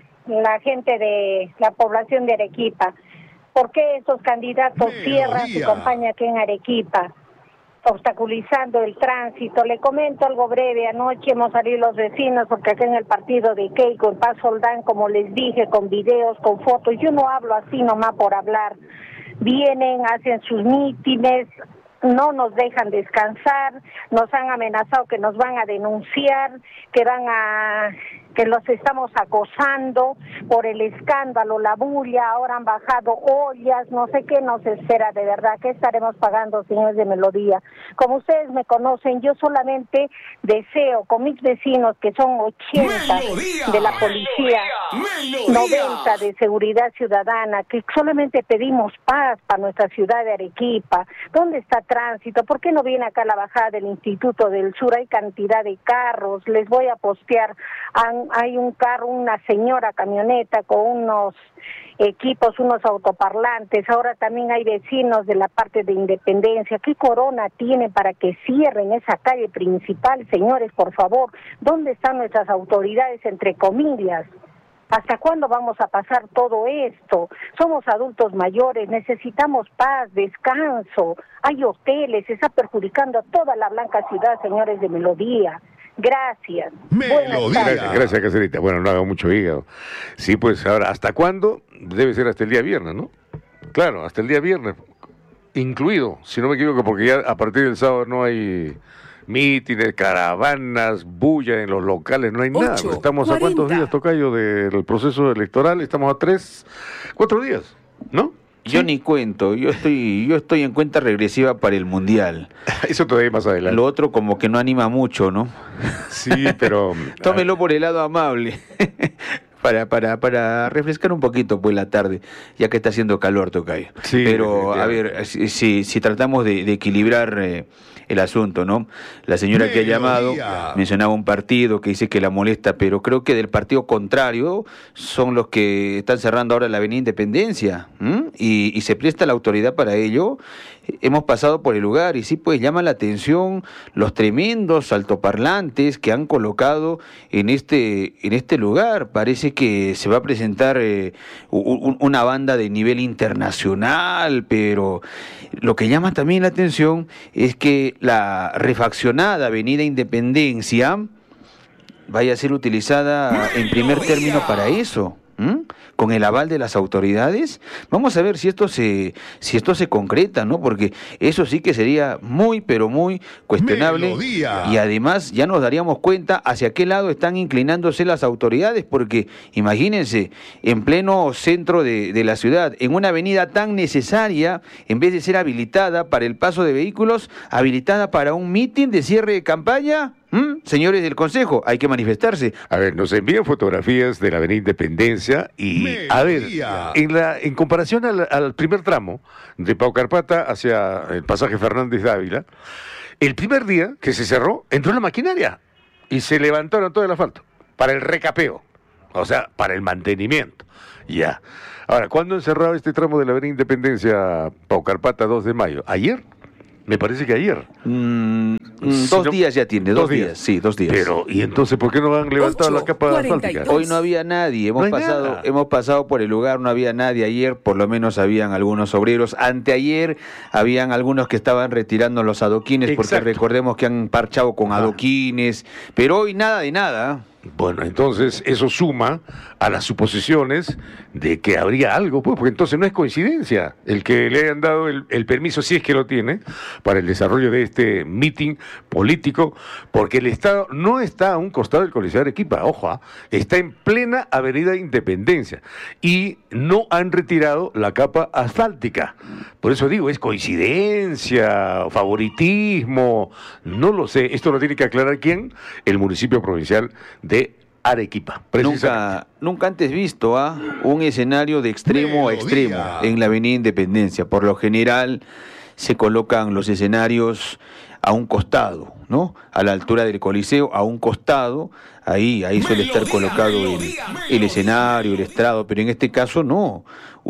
la gente de la población de Arequipa. ¿Por qué esos candidatos Melodía. cierran su campaña aquí en Arequipa, obstaculizando el tránsito? Le comento algo breve. Anoche hemos salido los vecinos porque acá en el partido de Keiko, en Paz Soldán, como les dije, con videos, con fotos, yo no hablo así nomás por hablar. Vienen, hacen sus mítines, no nos dejan descansar, nos han amenazado que nos van a denunciar, que van a que los estamos acosando por el escándalo, la bulla, ahora han bajado ollas, no sé qué nos espera de verdad, qué estaremos pagando, señores de Melodía. Como ustedes me conocen, yo solamente deseo con mis vecinos, que son ochenta Melodía, de la policía, Melodía, noventa de seguridad ciudadana, que solamente pedimos paz para nuestra ciudad de Arequipa. ¿Dónde está tránsito? ¿Por qué no viene acá la bajada del Instituto del Sur? Hay cantidad de carros, les voy a postear. Han, hay un carro, una señora camioneta con unos equipos, unos autoparlantes. Ahora también hay vecinos de la parte de Independencia. ¿Qué corona tiene para que cierren esa calle principal, señores, por favor? ¿Dónde están nuestras autoridades, entre comillas? ¿Hasta cuándo vamos a pasar todo esto? Somos adultos mayores, necesitamos paz, descanso. Hay hoteles, se está perjudicando a toda la blanca ciudad, señores de Melodía. Gracias. Melodía. Gracias, gracias, Caserita. Bueno, no haga mucho hígado. Sí, pues ahora, ¿hasta cuándo? Debe ser hasta el día viernes, ¿no? Claro, hasta el día viernes, incluido, si no me equivoco, porque ya a partir del sábado no hay mítines, caravanas, bulla en los locales, no hay ocho, nada. Estamos cuarenta. ¿A cuántos días, tocayo, del proceso electoral? Estamos a tres, cuatro días, ¿no? Yo ¿Sí? ni cuento, yo estoy yo estoy en cuenta regresiva para el Mundial. Eso todavía más adelante. Lo otro como que no anima mucho, ¿no? Sí, pero... Tómelo por el lado amable. Para, para, para refrescar un poquito pues la tarde, ya que está haciendo calor, tocayo. Sí, pero a ver, si, si, si tratamos de, de equilibrar eh, el asunto, ¿no? La señora Melodía. que ha llamado mencionaba un partido que dice que la molesta, pero creo que del partido contrario son los que están cerrando ahora la avenida Independencia, y, y se presta la autoridad para ello. Hemos pasado por el lugar y sí, pues llama la atención los tremendos altoparlantes que han colocado en este, en este lugar. Parece que se va a presentar eh, un, una banda de nivel internacional, pero lo que llama también la atención es que la refaccionada avenida Independencia vaya a ser utilizada en primer término para eso. ¿Mm? Con el aval de las autoridades. Vamos a ver si esto se si esto se concreta, ¿no? Porque eso sí que sería muy, pero muy cuestionable. Melodía. Y además ya nos daríamos cuenta hacia qué lado están inclinándose las autoridades, porque imagínense, en pleno centro de, de la ciudad, en una avenida tan necesaria, en vez de ser habilitada para el paso de vehículos, habilitada para un mitin de cierre de campaña. ¿Mm? Señores del Consejo, hay que manifestarse. A ver, nos envían fotografías de la Avenida Independencia y, Melodía. a ver, en, la, en comparación al, al primer tramo de Paucarpata hacia el pasaje Fernández Dávila, el primer día que se cerró, entró la maquinaria y se levantaron todo el asfalto para el recapeo, o sea, para el mantenimiento. Ya. Ahora, ¿cuándo han cerrado este tramo de la Avenida Independencia Paucarpata dos de mayo? ¿Ayer? Me parece que ayer. Mm, si dos no, días ya tiene, dos, dos días. días. Sí, dos días. Pero, ¿y entonces por qué no han levantado la capa asfáltica? Hoy no había nadie, hemos no pasado nada. hemos pasado por el lugar, no había nadie ayer, por lo menos habían algunos obreros. Anteayer habían algunos que estaban retirando los adoquines, Exacto. porque recordemos que han parchado con adoquines, pero hoy nada de nada. Bueno, entonces eso suma a las suposiciones de que habría algo, pues, porque entonces no es coincidencia el que le hayan dado el, el permiso, si es que lo tiene, para el desarrollo de este meeting político, porque el Estado no está a un costado del Coliseo de Arequipa, ojo, está en plena Avenida Independencia y no han retirado la capa asfáltica. Por eso digo, es coincidencia, favoritismo, no lo sé. Esto lo tiene que aclarar ¿quién? El municipio provincial de Arequipa. Nunca, nunca antes visto a ¿eh? un escenario de extremo a extremo en la Avenida Independencia. Por lo general se colocan los escenarios a un costado, ¿no? A la altura del Coliseo, a un costado, ahí, ahí suele estar colocado el, el escenario, el estrado, pero en este caso no.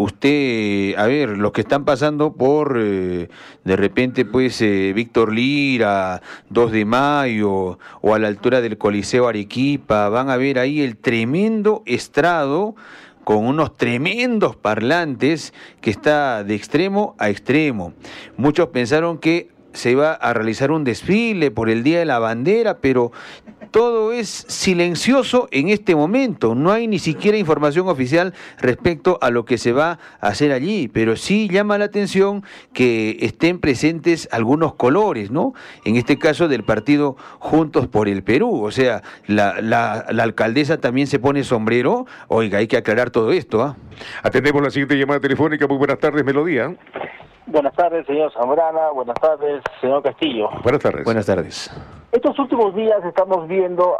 Usted, a ver, los que están pasando por, eh, de repente, pues, eh, Víctor Lira, dos de mayo, o a la altura del Coliseo Arequipa, van a ver ahí el tremendo estrado con unos tremendos parlantes que está de extremo a extremo. Muchos pensaron que se iba a realizar un desfile por el Día de la Bandera, pero todo es silencioso en este momento. No hay ni siquiera información oficial respecto a lo que se va a hacer allí, pero sí llama la atención que estén presentes algunos colores, ¿no? En este caso del partido Juntos por el Perú, o sea, la, la, la alcaldesa también se pone sombrero. Oiga, hay que aclarar todo esto, ¿ah? ¿eh? Atendemos la siguiente llamada telefónica. Muy buenas tardes, Melodía. Buenas tardes, señor Zambrana. Buenas tardes, señor Castillo. Buenas tardes. Buenas tardes. Estos últimos días estamos viendo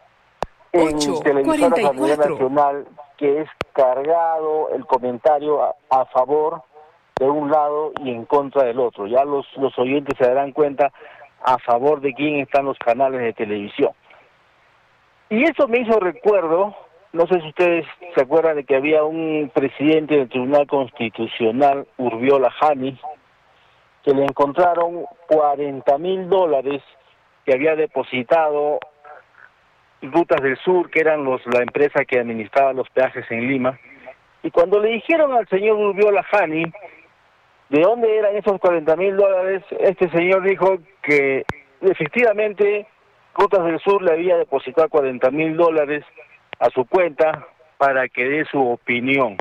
en televisoras a nivel nacional que es cargado el comentario a, a favor de un lado y en contra del otro. Ya los, los oyentes se darán cuenta a favor de quién están los canales de televisión. Y eso me hizo recuerdo, no sé si ustedes se acuerdan de que había un presidente del Tribunal Constitucional, Urbiola Jani, que le encontraron cuarenta mil dólares que había depositado Rutas del Sur, que eran los la empresa que administraba los peajes en Lima. Y cuando le dijeron al señor Urbiola Jani de dónde eran esos cuarenta mil dólares, este señor dijo que efectivamente Rutas del Sur le había depositado cuarenta mil dólares a su cuenta para que dé su opinión.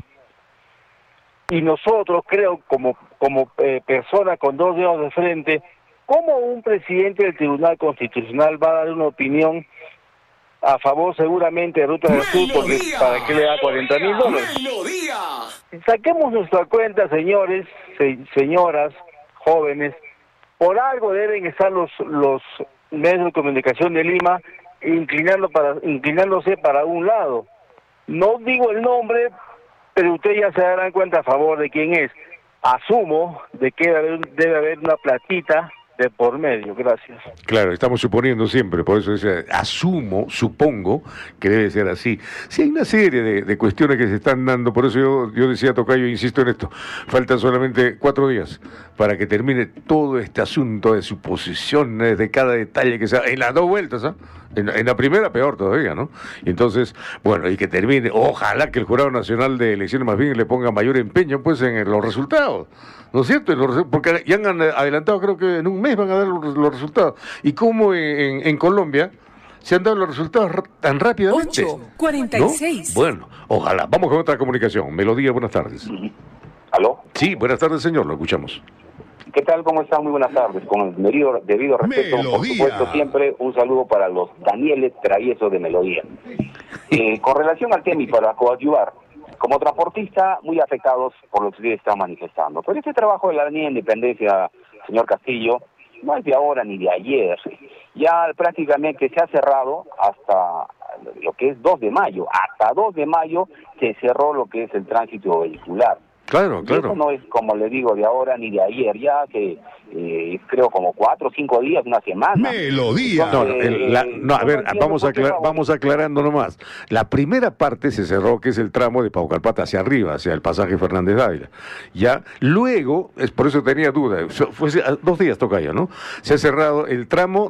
Y nosotros, creo, como como eh, persona con dos dedos de frente, ¿cómo un presidente del Tribunal Constitucional va a dar una opinión a favor seguramente de Rutas del Sur? Porque ¿para qué le da cuarenta mil dólares? Saquemos nuestra cuenta, señores, se, señoras, jóvenes, por algo deben estar los los medios de comunicación de Lima inclinando para, inclinándose para un lado. No digo el nombre, pero ustedes ya se darán cuenta a favor de quién es. Asumo de que debe haber, debe haber una platita de por medio. Gracias. Claro, estamos suponiendo siempre, por eso dice, asumo, supongo que debe ser así. Sí, hay una serie de, de cuestiones que se están dando, por eso yo, yo decía, Tocayo, insisto en esto, faltan solamente cuatro días para que termine todo este asunto de suposiciones, de cada detalle que sea, en las dos vueltas, ¿ah? ¿eh? En, en la primera peor todavía, ¿no? Y entonces, bueno, y que termine, ojalá que el Jurado Nacional de Elecciones más bien le ponga mayor empeño, pues, en los resultados, ¿no es cierto? Porque ya han adelantado, creo que en un mes van a dar los, los resultados. Y como en, en Colombia se han dado los resultados r- tan rápidamente. ocho cuarenta y seis. ¿No? Bueno, ojalá. Vamos con otra comunicación. Melodía, buenas tardes. ¿Aló? Sí, buenas tardes, señor, lo escuchamos. ¿Qué tal? ¿Cómo están? Muy buenas tardes. Con el debido, debido respeto, Melodía. por supuesto, siempre un saludo para los Danieles traviesos de Melodía. Eh, con relación al tema y para coadyuvar, como transportista, muy afectados por lo que ustedes están manifestando. Pero este trabajo de la Avenida Independencia, señor Castillo, no es de ahora ni de ayer. Ya prácticamente se ha cerrado hasta lo que es dos de mayo. Hasta dos de mayo se cerró lo que es el tránsito vehicular. Claro, Y claro. eso no es, como le digo, de ahora ni de ayer, ya que eh, creo como cuatro o cinco días, una semana. Melodía. No, no, el- la- no, a ver, vamos, a aclar- vamos aclarando nomás. La primera parte se cerró, que es el tramo de Paucarpata hacia arriba, hacia el pasaje Fernández Dávila. Ya, luego, es por eso tenía duda, so- fue hace- dos días toca ya, ¿no? Se ha cerrado el tramo